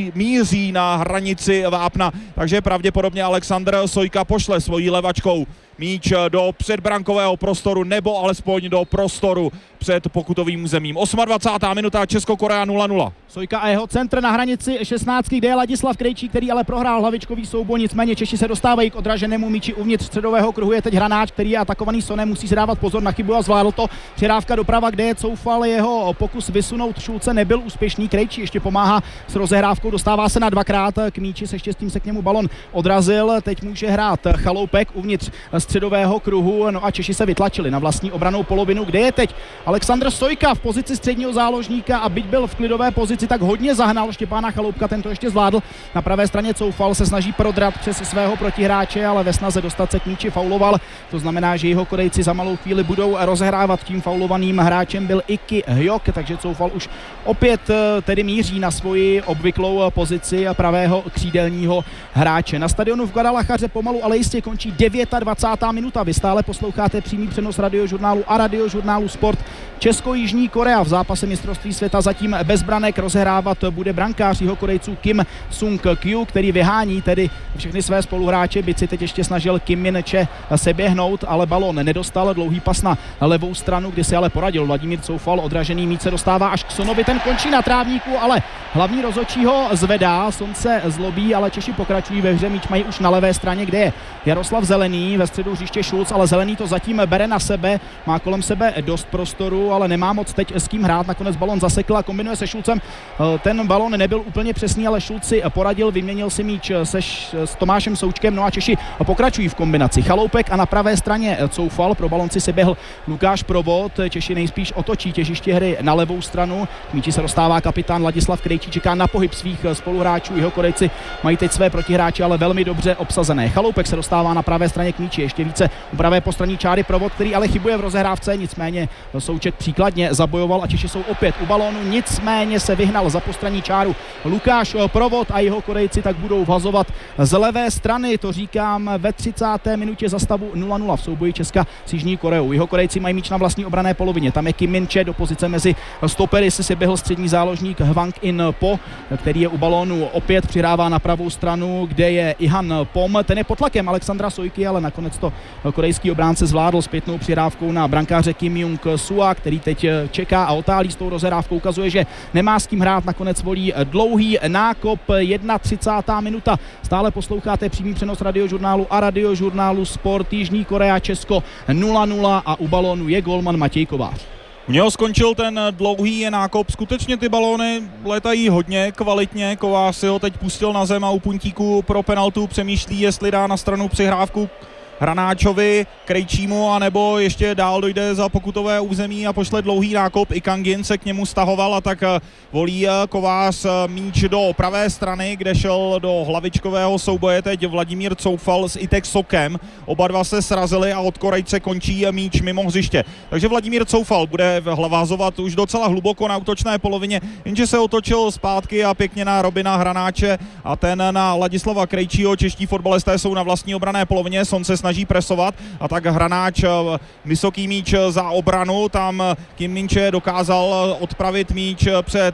D: míří na hranici vápna, takže pravděpodobně Alexander Sojka pošle svojí levačkou míč do předbrankového prostoru nebo alespoň do prostoru před pokutovým územím. 28. minuta, Česko-Korea 0-0.
C: Sojka a jeho centr na hranici 16, kde je Ladislav Krejčí, který ale prohrál hlavičkový souboj, nicméně Češi se dostávají k odraženému míči uvnitř středového kruhu, je teď Hranáč, který je atakovaný Sonem, musí si dávat pozor na chybu a zvládl to. Přihrávka doprava, kde je Coufal, jeho pokus vysunout Šulce nebyl úspěšný, Krejčí ještě pomáhá s rozehrávkou, dostává se na dvakrát k míči, se štěstím se k němu balon odrazil, teď může hrát Chaloupek uvnitř středového kruhu, no a Češi se vytlačili na vlastní obranou polovinu, kde je teď Alexandr Sojka v pozici středního záložníka a byť byl v klidové pozici, tak hodně zahnal Štěpána Chaloupka, ten to ještě zvládl. Na pravé straně Coufal se snaží prodrat přes svého protihráče, ale ve snaze dostat se k míči fauloval. To znamená, že jeho Korejci za malou chvíli budou rozehrávat. Tím faulovaným hráčem byl Iki Hyok, takže Coufal už opět tedy míří na svoji obvyklou pozici pravého křídelního hráče. Na stadionu v Guadalajaře pomalu, ale jistě končí 29. minuta. Vy stále posloucháte přímý přenos Radiožurnálu a Radiožurnálu Sport. Česko-Jižní Korea v zápase mistrovství světa zatím bez branek, rozehrávat bude brankář jeho Korejců Kim Sung-kyu, který vyhání tedy všechny své spoluhráče, byť si teď ještě snažil Kim Min-che se běhnout, ale balón nedostal, dlouhý pas na levou stranu, kdy si ale poradil Vladimír Coufal, odražený míč se dostává až k Sonovi, ten končí na trávníku, ale hlavní rozhodčí ho zvedá, Son se zlobí, ale Češi pokračují ve hře, míč mají už na levé straně, kde je Jaroslav Zelený, ve středu hřiště Schulz, ale Zelený to zatím bere na sebe, má kolem sebe dost prostoru, ale nemá moc teď s kým hrát, nakonec balon zasekl a kombinuje se Schulzem. Ten balon nebyl úplně přesný, ale Schulz si poradil, vyměnil si míč s Tomášem Součkem, no a Češi pokračují v kombinaci. Chaloupek a na pravé straně Coufal, pro balonci si běhl Lukáš Provod, Češi nejspíš otočí těžiště hry na levou stranu, k míči se dostává kapitán Ladislav Krejčí, čeká na pohyb svých spoluhráčů, jeho Korejci mají teď své protihráče, ale velmi dobře obsazené. Chaloupek se dostává na pravé straně k míči, ještě více u pravé postranní čáry Provod, který ale chybuje v rozehrávce, nicméně Souček příkladně zabojoval a Češi jsou opět u balónu, nicméně se vyhnal za postranní čáru Lukáš Provod a jeho Korejci tak budou vhazovat z levé strany, to říkám ve 30. minutě za stavu 0-0 v souboji Česka s Jižní Koreou. Jeho Korejci mají míč na vlastní obranné polovině, tam je Kim Min-che, do pozice mezi stopery se běhl střední záložník Hwang In Po, který je u balónu opět, přihrává na pravou stranu, kde je Ihan Pom, ten je pod tlakem Alexandra Sojky, ale nakonec to korejský obránce zvládl zpětnou přihrávkou na brankáře Kim Jung-sua, který teď čeká a otálí s tou rozehrávkou, ukazuje, že nemá s kým hrát, nakonec volí dlouhý nákop, 31. minuta. Stále posloucháte přímý přenos Radiožurnálu a Radiožurnálu Sport. Jižní Korea, Česko 0-0 a u balónu je golman Matěj Kovář.
D: U něho skončil ten dlouhý nákop, skutečně ty balóny letají hodně kvalitně, Kovář si ho teď pustil na zem a u puntíku pro penaltu přemýšlí, jestli dá na stranu přihrávku Hranáčovi, Krejčímu, anebo ještě dál dojde za pokutové území a pošle dlouhý nákop. Ikangin se k němu stahoval a tak volí Kovář míč do pravé strany, kde šel do hlavičkového souboje teď Vladimír Coufal s Itek Sokem. Oba dva se srazili a od Korejce končí míč mimo hřiště. Takže Vladimír Coufal bude vázovat už docela hluboko na útočné polovině, jenže se otočil zpátky a pěkně na Robina Hranáče a ten na Ladislava Krejčího. Čeští fotbalisté jsou na vlastní obranné polovině, Son se snaží presovat a tak Hranáč vysoký míč za obranu, tam Kim Min-che dokázal odpravit míč před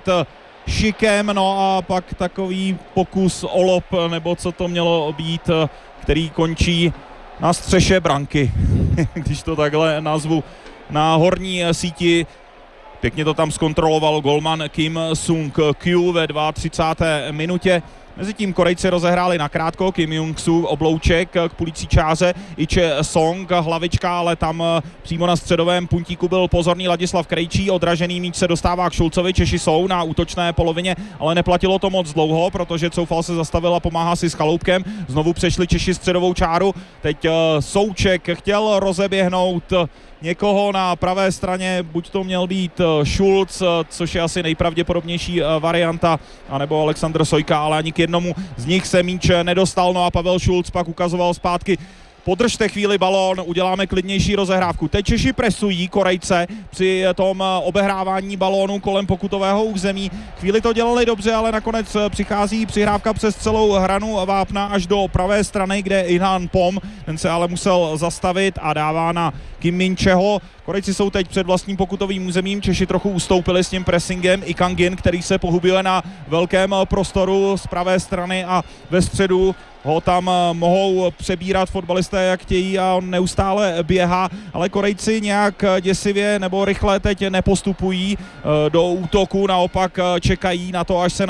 D: Šikem, no a pak takový pokus o lob, nebo co to mělo být, který končí na střeše branky, když to takhle nazvu, na horní síti. Pěkně to tam zkontroloval golman Kim Sung-kyu ve 32. minutě. Mezitím Korejci rozehráli nakrátko, Kim Jung-soo oblouček k pulící čáře, Iche Song hlavička, ale tam přímo na středovém puntíku byl pozorný Ladislav Krejčí, odražený míč se dostává k Šulcovi, Češi jsou na útočné polovině, ale neplatilo to moc dlouho, protože Coufal se zastavil a pomáhá si s Chaloupkem, znovu přešli Češi středovou čáru, teď Souček chtěl rozeběhnout někoho na pravé straně, buď to měl být Schulz, což je asi nejpravděpodobnější varianta, anebo Alexandr Sojka, ale ani k jednomu z nich se míč nedostal, no a Pavel Schulz pak ukazoval zpátky: podržte chvíli balón, uděláme klidnější rozehrávku. Teď Češi presují Korejce při tom obehrávání balónu kolem pokutového území. Chvíli to dělali dobře, ale nakonec přichází přihrávka přes celou hranu vápna až do pravé strany, kde Ihan Pom, ten se ale musel zastavit a dává na Kim Min-cheho. Korejci jsou teď před vlastním pokutovým územím, Češi trochu ustoupili s tím pressingem. Ikangin, který se pohybuje na velkém prostoru z pravé strany a ve středu ho tam mohou přebírat fotbalisté, jak chtějí, a on neustále běhá, ale Korejci nějak děsivě nebo rychle teď nepostupují do útoku, naopak čekají na to, až se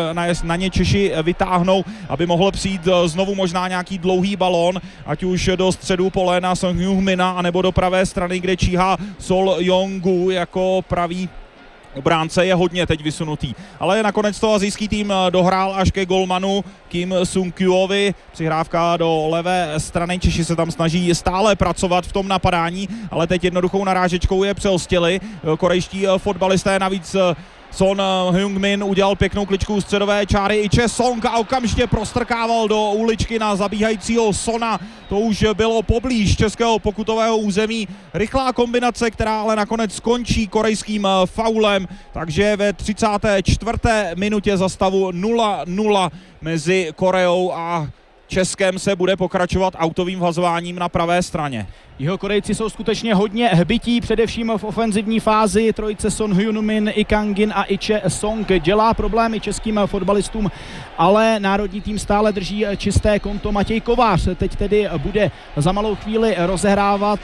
D: na ně Češi vytáhnou, aby mohl přijít znovu možná nějaký dlouhý balón, ať už do středu pole na Song Hyung-mina, anebo do pravé strany, kde číhá Sol Yong-gu jako pravý obránce, je hodně teď vysunutý. Ale nakonec to asijský tým dohrál až ke golmanu Kim Sung-kyovi. Přihrávka do levé strany, Češi se tam snaží stále pracovat v tom napadání, ale teď jednoduchou narážečkou je přelstili korejští fotbalisté, navíc Son Heung-min udělal pěknou kličku u středové čáry, Iche Song a okamžitě prostrkával do uličky na zabíhajícího Sona. To už bylo poblíž českého pokutového území. Rychlá kombinace, která ale nakonec skončí korejským faulem, takže ve 34. minutě za stavu 0-0 mezi Koreou a Českem se bude pokračovat autovým vhazováním na pravé straně.
C: Jeho Korejci jsou skutečně hodně hbití, především v ofenzivní fázi. Trojice Son Hyun-min, Ikangin a Iche Song dělá problémy českým fotbalistům, ale národní tým stále drží čisté konto. Matěj Kovář teď tedy bude za malou chvíli rozehrávat,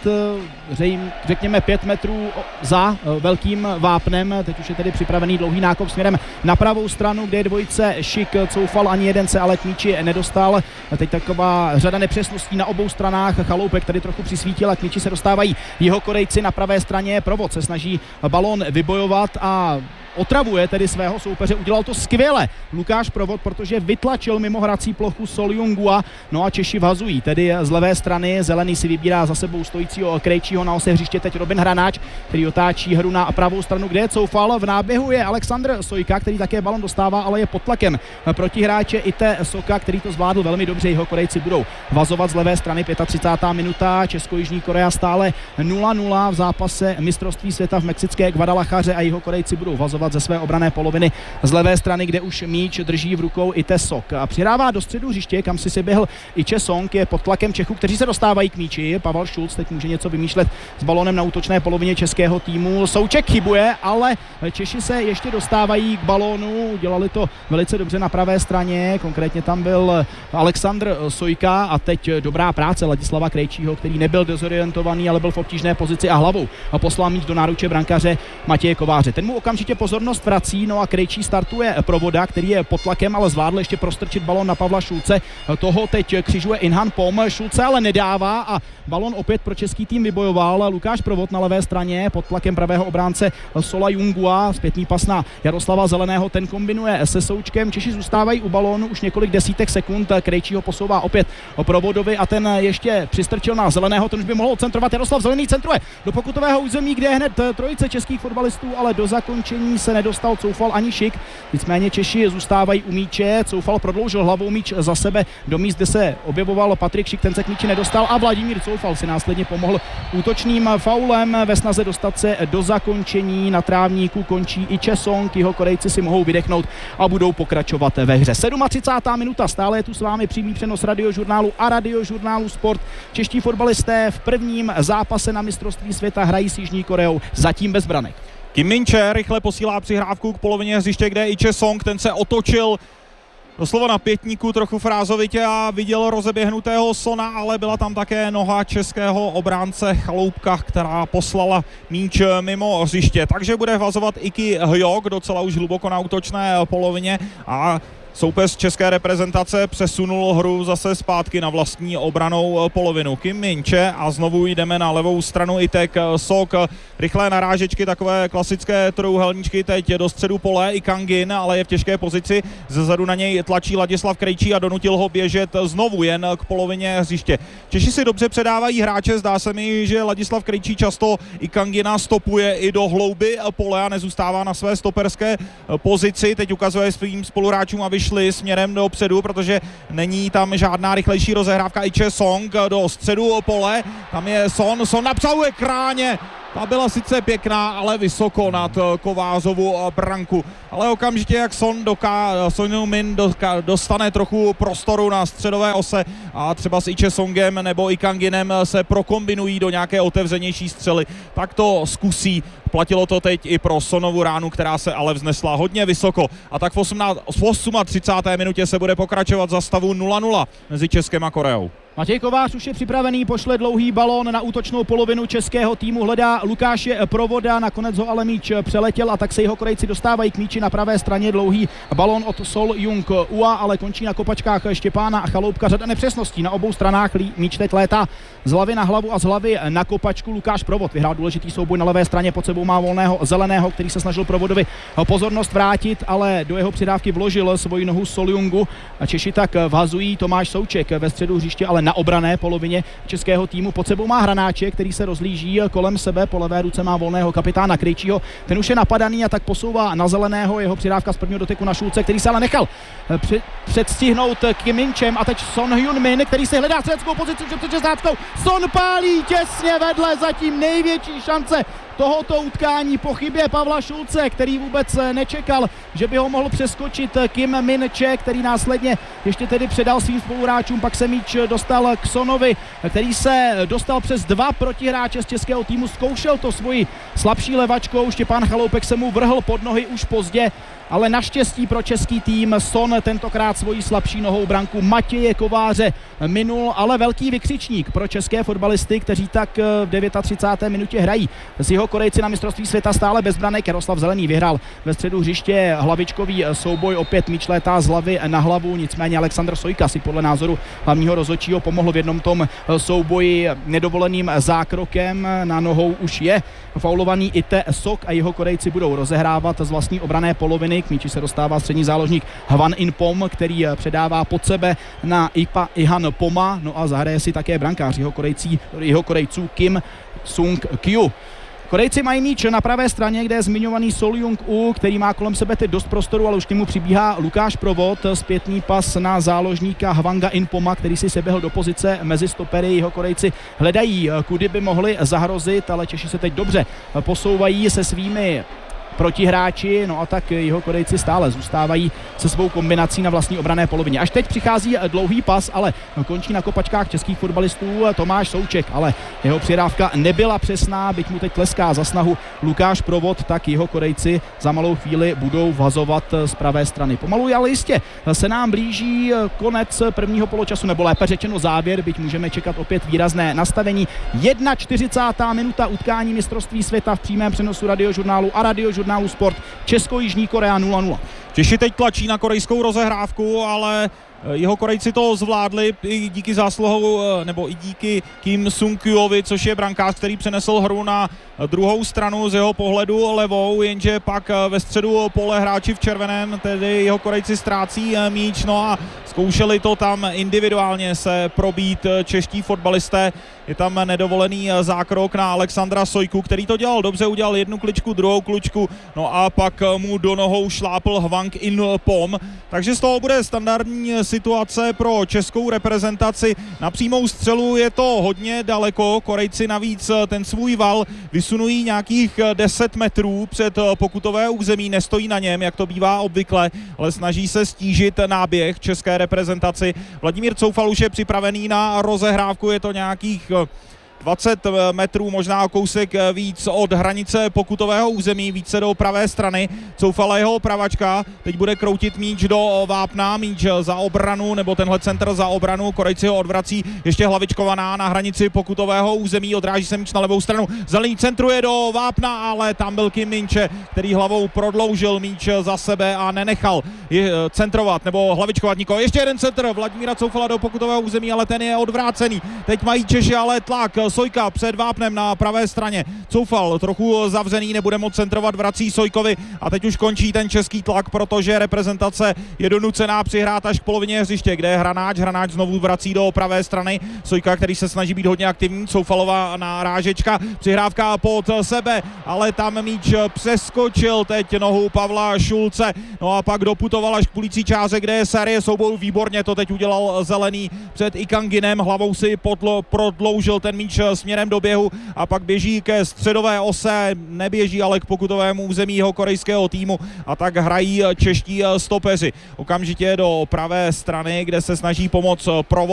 C: řekněme 5 metrů za velkým vápnem. Teď už je tedy připravený dlouhý nákop směrem na pravou stranu, kde je dvojice Šik, Coufal, ani jeden se ale k míči nedostal. Teď taková řada nepřesností na obou stranách. Chaloupek tady trochu přisvítil a k míči se dostávají jeho Korejci. Na pravé straně Provod se snaží balón vybojovat a otravuje tedy svého soupeře. Udělal to skvěle Lukáš Provod, protože vytlačil mimo hrací plochu Sol Yong-gua. No a Češi vhazují tedy z levé strany. Zelený si vybírá za sebou stojícího Krejčího, na ose hřiště teď Robin Hranáč, který otáčí hru na pravou stranu, kde je Coufal. V náběhu je Alexandr Sojka, který také balon dostává, ale je pod tlakem protihráče Ite Soka, který to zvládl velmi dobře. Jeho Korejci budou vazovat z levé strany. 35. minuta, Česko-Jižní Korea stále 0-0 v zápase mistrovství světa v mexické Guadalajaře a jeho Korejci budou vazovat ze své obranné poloviny z levé strany, kde už míč drží v rukou Ite Sok. A přihrává do středu hřiště, kam si běhl Iche Song, je pod tlakem Čechů, kteří se dostávají k míči. Pavel Schulz teď může něco vymýšlet s balónem na útočné polovině českého týmu. Souček chybuje, ale Češi se ještě dostávají k balónu. Udělali to velice dobře na pravé straně, konkrétně tam byl Alexandr Sojka a teď dobrá práce Ladislava Krejčího, který nebyl dezorientovaný, ale byl v obtížné pozici a hlavou poslal míč do náruče brankaře Matěje Kováře. Ten mu okamžitě pozornost vrací, no a Krejčí startuje Provoda, který je pod tlakem, ale zvládl ještě prostrčit balón na Pavla Šulce. Toho teď křižuje Ihan Pom, Šulce ale nedává a balón opět pro český tým vybojoval Lukáš Provod na levé straně pod tlakem pravého obránce Sola Yong-gua. Zpětný pas na Jaroslava Zeleného, ten kombinuje se Součkem. Češi zůstávají u balónu už několik desítek sekund. Krejčího to posouvá opět Provodovi a ten ještě přistrčil na Zeleného, ten už by mohl centrovat. Jaroslav Zelený centruje do pokutového území, kde je hned trojice českých fotbalistů, ale do zakončení se nedostal Coufal ani Šik. Nicméně Češi zůstávají u míče. Coufal prodloužil hlavou míč za sebe do míst, kde se objevoval Patrik Šik, ten se k míči nedostal a Vladimír Coufal si následně pomohl útočným faulem ve snaze dostat se do zakončení. Na trávníku končí i Chesong, jeho Korejci si mohou vydechnout a budou pokračovat ve hře. 37. minuta, stále je tu s vámi přímý přenos Radiožurnálu a Radiožurnálu Sport. Čeští fotbalisté v prvním zápase na mistrovství světa hrají s Jižní Koreou, zatím bez branek.
D: Kim Min-che rychle posílá přihrávku k polovině hřiště, kde i Chesong, ten se otočil doslova na pětníku trochu frázovitě a viděl rozeběhnutého Sona, ale byla tam také noha českého obránce Chaloupka, která poslala míč mimo hřiště. Takže bude vazovat Iki Hyok docela už hluboko na útočné polovině a soupeř české reprezentace přesunul hru zase zpátky na vlastní obranou polovinu. Kim Min-che a znovu jdeme na levou stranu Itek Sok. Rychlé narážečky, takové klasické trojúhelníčky teď do středu pole. I Kangin, ale je v těžké pozici. Zezadu na něj tlačí Ladislav Krejčí a donutil ho běžet znovu jen k polovině hřiště. Češi si dobře předávají hráče. Zdá se mi, že Ladislav Krejčí často i Kangina stopuje i do hlouby pole a nezůstává na své stoperské pozici. Teď ukazuje svým spoluhráčům, aby šli směrem dopředu, protože není tam žádná rychlejší rozehrávka. I Chesong do středu pole, tam je Son napřahuje kráně. Ta byla sice pěkná, ale vysoko nad Kovářovu branku. Ale okamžitě, jak Son Heung-min dostane trochu prostoru na středové ose a třeba s Iche Songem nebo i Kanginem se prokombinují do nějaké otevřenější střely, tak to zkusí. Platilo to teď i pro Sonovu ránu, která se ale vznesla hodně vysoko. A tak v 38. minutě se bude pokračovat za stavu 0-0 mezi Českem a Koreou.
C: Matěj Kovář už je připravený, pošle dlouhý balón na útočnou polovinu českého týmu, hledá Lukáše Provoda, nakonec ho ale míč přeletěl a tak se jeho Korejci dostávají k míči na pravé straně. Dlouhý balón od Sol Jung Ua, ale končí na kopačkách Štěpána a Chaloupka. Řada nepřesností na obou stranách, míč teď létá z hlavy na hlavu a z hlavy na kopačku. Lukáš Provod vyhrál důležitý souboj na levé straně, pod sebou má volného Zeleného, který se snažil Provodovi pozornost vrátit, ale do jeho přidávky vložil svoji nohu Sol Jungu. Češi tak vhazují. Tomáš Souček ve středu hřiště, ale na obrané polovině českého týmu. Pod sebou má Hranáček, který se rozlíží kolem sebe, po levé ruce má volného kapitána Krejčího. Ten už je napadaný a tak posouvá na Zeleného, jeho přidávka z prvního doteku na Šulce, který se ale nechal předstihnout Kim Min-chem a teď Son Heung-min, který se hledá středeckou pozici před 16. Son pálí těsně vedle, zatím největší šance tohoto utkání po chybě Pavla Šulce, který vůbec nečekal, že by ho mohl přeskočit Kim Min-che, který následně ještě tedy předal svým spoluhráčům, pak se míč dostal k Sonovi, který se dostal přes dva protihráče z českého týmu, zkoušel to svoji slabší levačkou, Štěpán Chaloupek se mu vrhl pod nohy už pozdě, ale naštěstí pro český tým Son tentokrát svojí slabší nohou branku Matěje Kováře minul, ale velký vykřičník pro české fotbalisty, kteří tak v 39. minutě hrají s jeho Korejci na mistrovství světa stále bez branek. Jaroslav Zelený vyhrál ve středu hřiště hlavičkový souboj, opět míč létá z hlavy na hlavu, nicméně Alexandr Sojka si podle názoru hlavního rozhodčího pomohl v jednom tom souboji nedovoleným zákrokem. Na nohou už je faulovaný Ite Sok a jeho Korejci budou rozehrávat z vlastní obrané poloviny. K míči se dostává střední záložník Hwan In Pom, který předává pod sebe na Ipa Ihan Poma, no a zahraje si také brankář jeho Korejců Kim Sung Kyu. Korejci mají míč na pravé straně, kde je zmiňovaný Sol Jung-u, který má kolem sebe teď dost prostoru, ale už k němu přibíhá Lukáš Provod. Zpětný pas na záložníka Hwanga In-poma, který si seběhl do pozice mezi stopery. Jeho Korejci hledají, kudy by mohli zahrozit, ale Češi se teď dobře posouvají se svými protihráči, no a tak jeho Korejci stále zůstávají se svou kombinací na vlastní obranné polovině. Až teď přichází dlouhý pas, ale končí na kopačkách českých fotbalistů Tomáš Souček, ale jeho přidávka nebyla přesná, byť mu teď tleská za snahu Lukáš Provod, tak jeho Korejci za malou chvíli budou vazovat z pravé strany. Pomalu, ale jistě se nám blíží konec prvního poločasu, nebo lépe řečeno závěr, byť můžeme čekat opět výrazné nastavení. 41. minuta utkání mistrovství světa v přímém přenosu Radiožurnálu a Radiožurnálu Sport. Česko-Jižní Korea 0-0.
D: Češi teď tlačí na korejskou rozehrávku, ale Jeho Korejci to zvládli i díky zásluhou, nebo i díky Kim Sung-kyovi, což je brankář, který přenesl hru na druhou stranu z jeho pohledu levou, jenže pak ve středu pole hráči v červeném, tedy jeho Korejci ztrácí míč, no a zkoušeli to tam individuálně se probít čeští fotbalisté. Je tam nedovolený zákrok na Alexandra Sojku, který to dělal dobře, udělal jednu kličku, druhou kličku, no a pak mu do nohou šlápl Hwang In Pom, takže z toho bude standardní situace pro českou reprezentaci. Na přímou střelu je to hodně daleko, Korejci navíc ten svůj val vysunují nějakých 10 metrů před pokutové území, nestojí na něm, jak to bývá obvykle, ale snaží se stížit náběh české reprezentaci. Vladimír Coufal už je připravený na rozehrávku, je to nějakých 20 metrů, možná kousek víc od hranice pokutového území, více do pravé strany. Coufala jeho pravačka, teď bude kroutit míč do vápna, míč za obranu, nebo tenhle centr za obranu, Korejci ho odvrací, ještě Hlavičkovaná na hranici pokutového území, odráží se míč na levou stranu, zelený centruje do vápna, ale tam byl Kim Min-che, který hlavou prodloužil míč za sebe a nenechal centrovat, nebo hlavičkovat nikoho. Ještě jeden centr Vladimíra Coufala do pokutového území, ale ten je odvrácený. Teď mají Češi ale tlak, Sojka před vápnem na pravé straně. Coufal trochu zavřený, nebude moc centrovat, vrací Sojkovi a teď už končí ten český tlak, protože reprezentace je donucená přihrát až k polovině hřiště, kde je Hranáč. Hranáč znovu vrací do pravé strany. Sojka, který se snaží být hodně aktivní. Coufalová nárážečka, přihrávka pod sebe, ale tam míč přeskočil teď nohu Pavla Šulce. No a pak doputoval až k půlící čáře, kde je série soubojů. Výborně to teď udělal Zelený před Ikanginem. Hlavou si prodloužil ten míč směrem do běhu a pak běží ke středové ose, neběží ale k pokutovému území jeho korejského týmu a tak hrají čeští stopeři. Okamžitě do pravé strany, kde se snaží pomoct provoz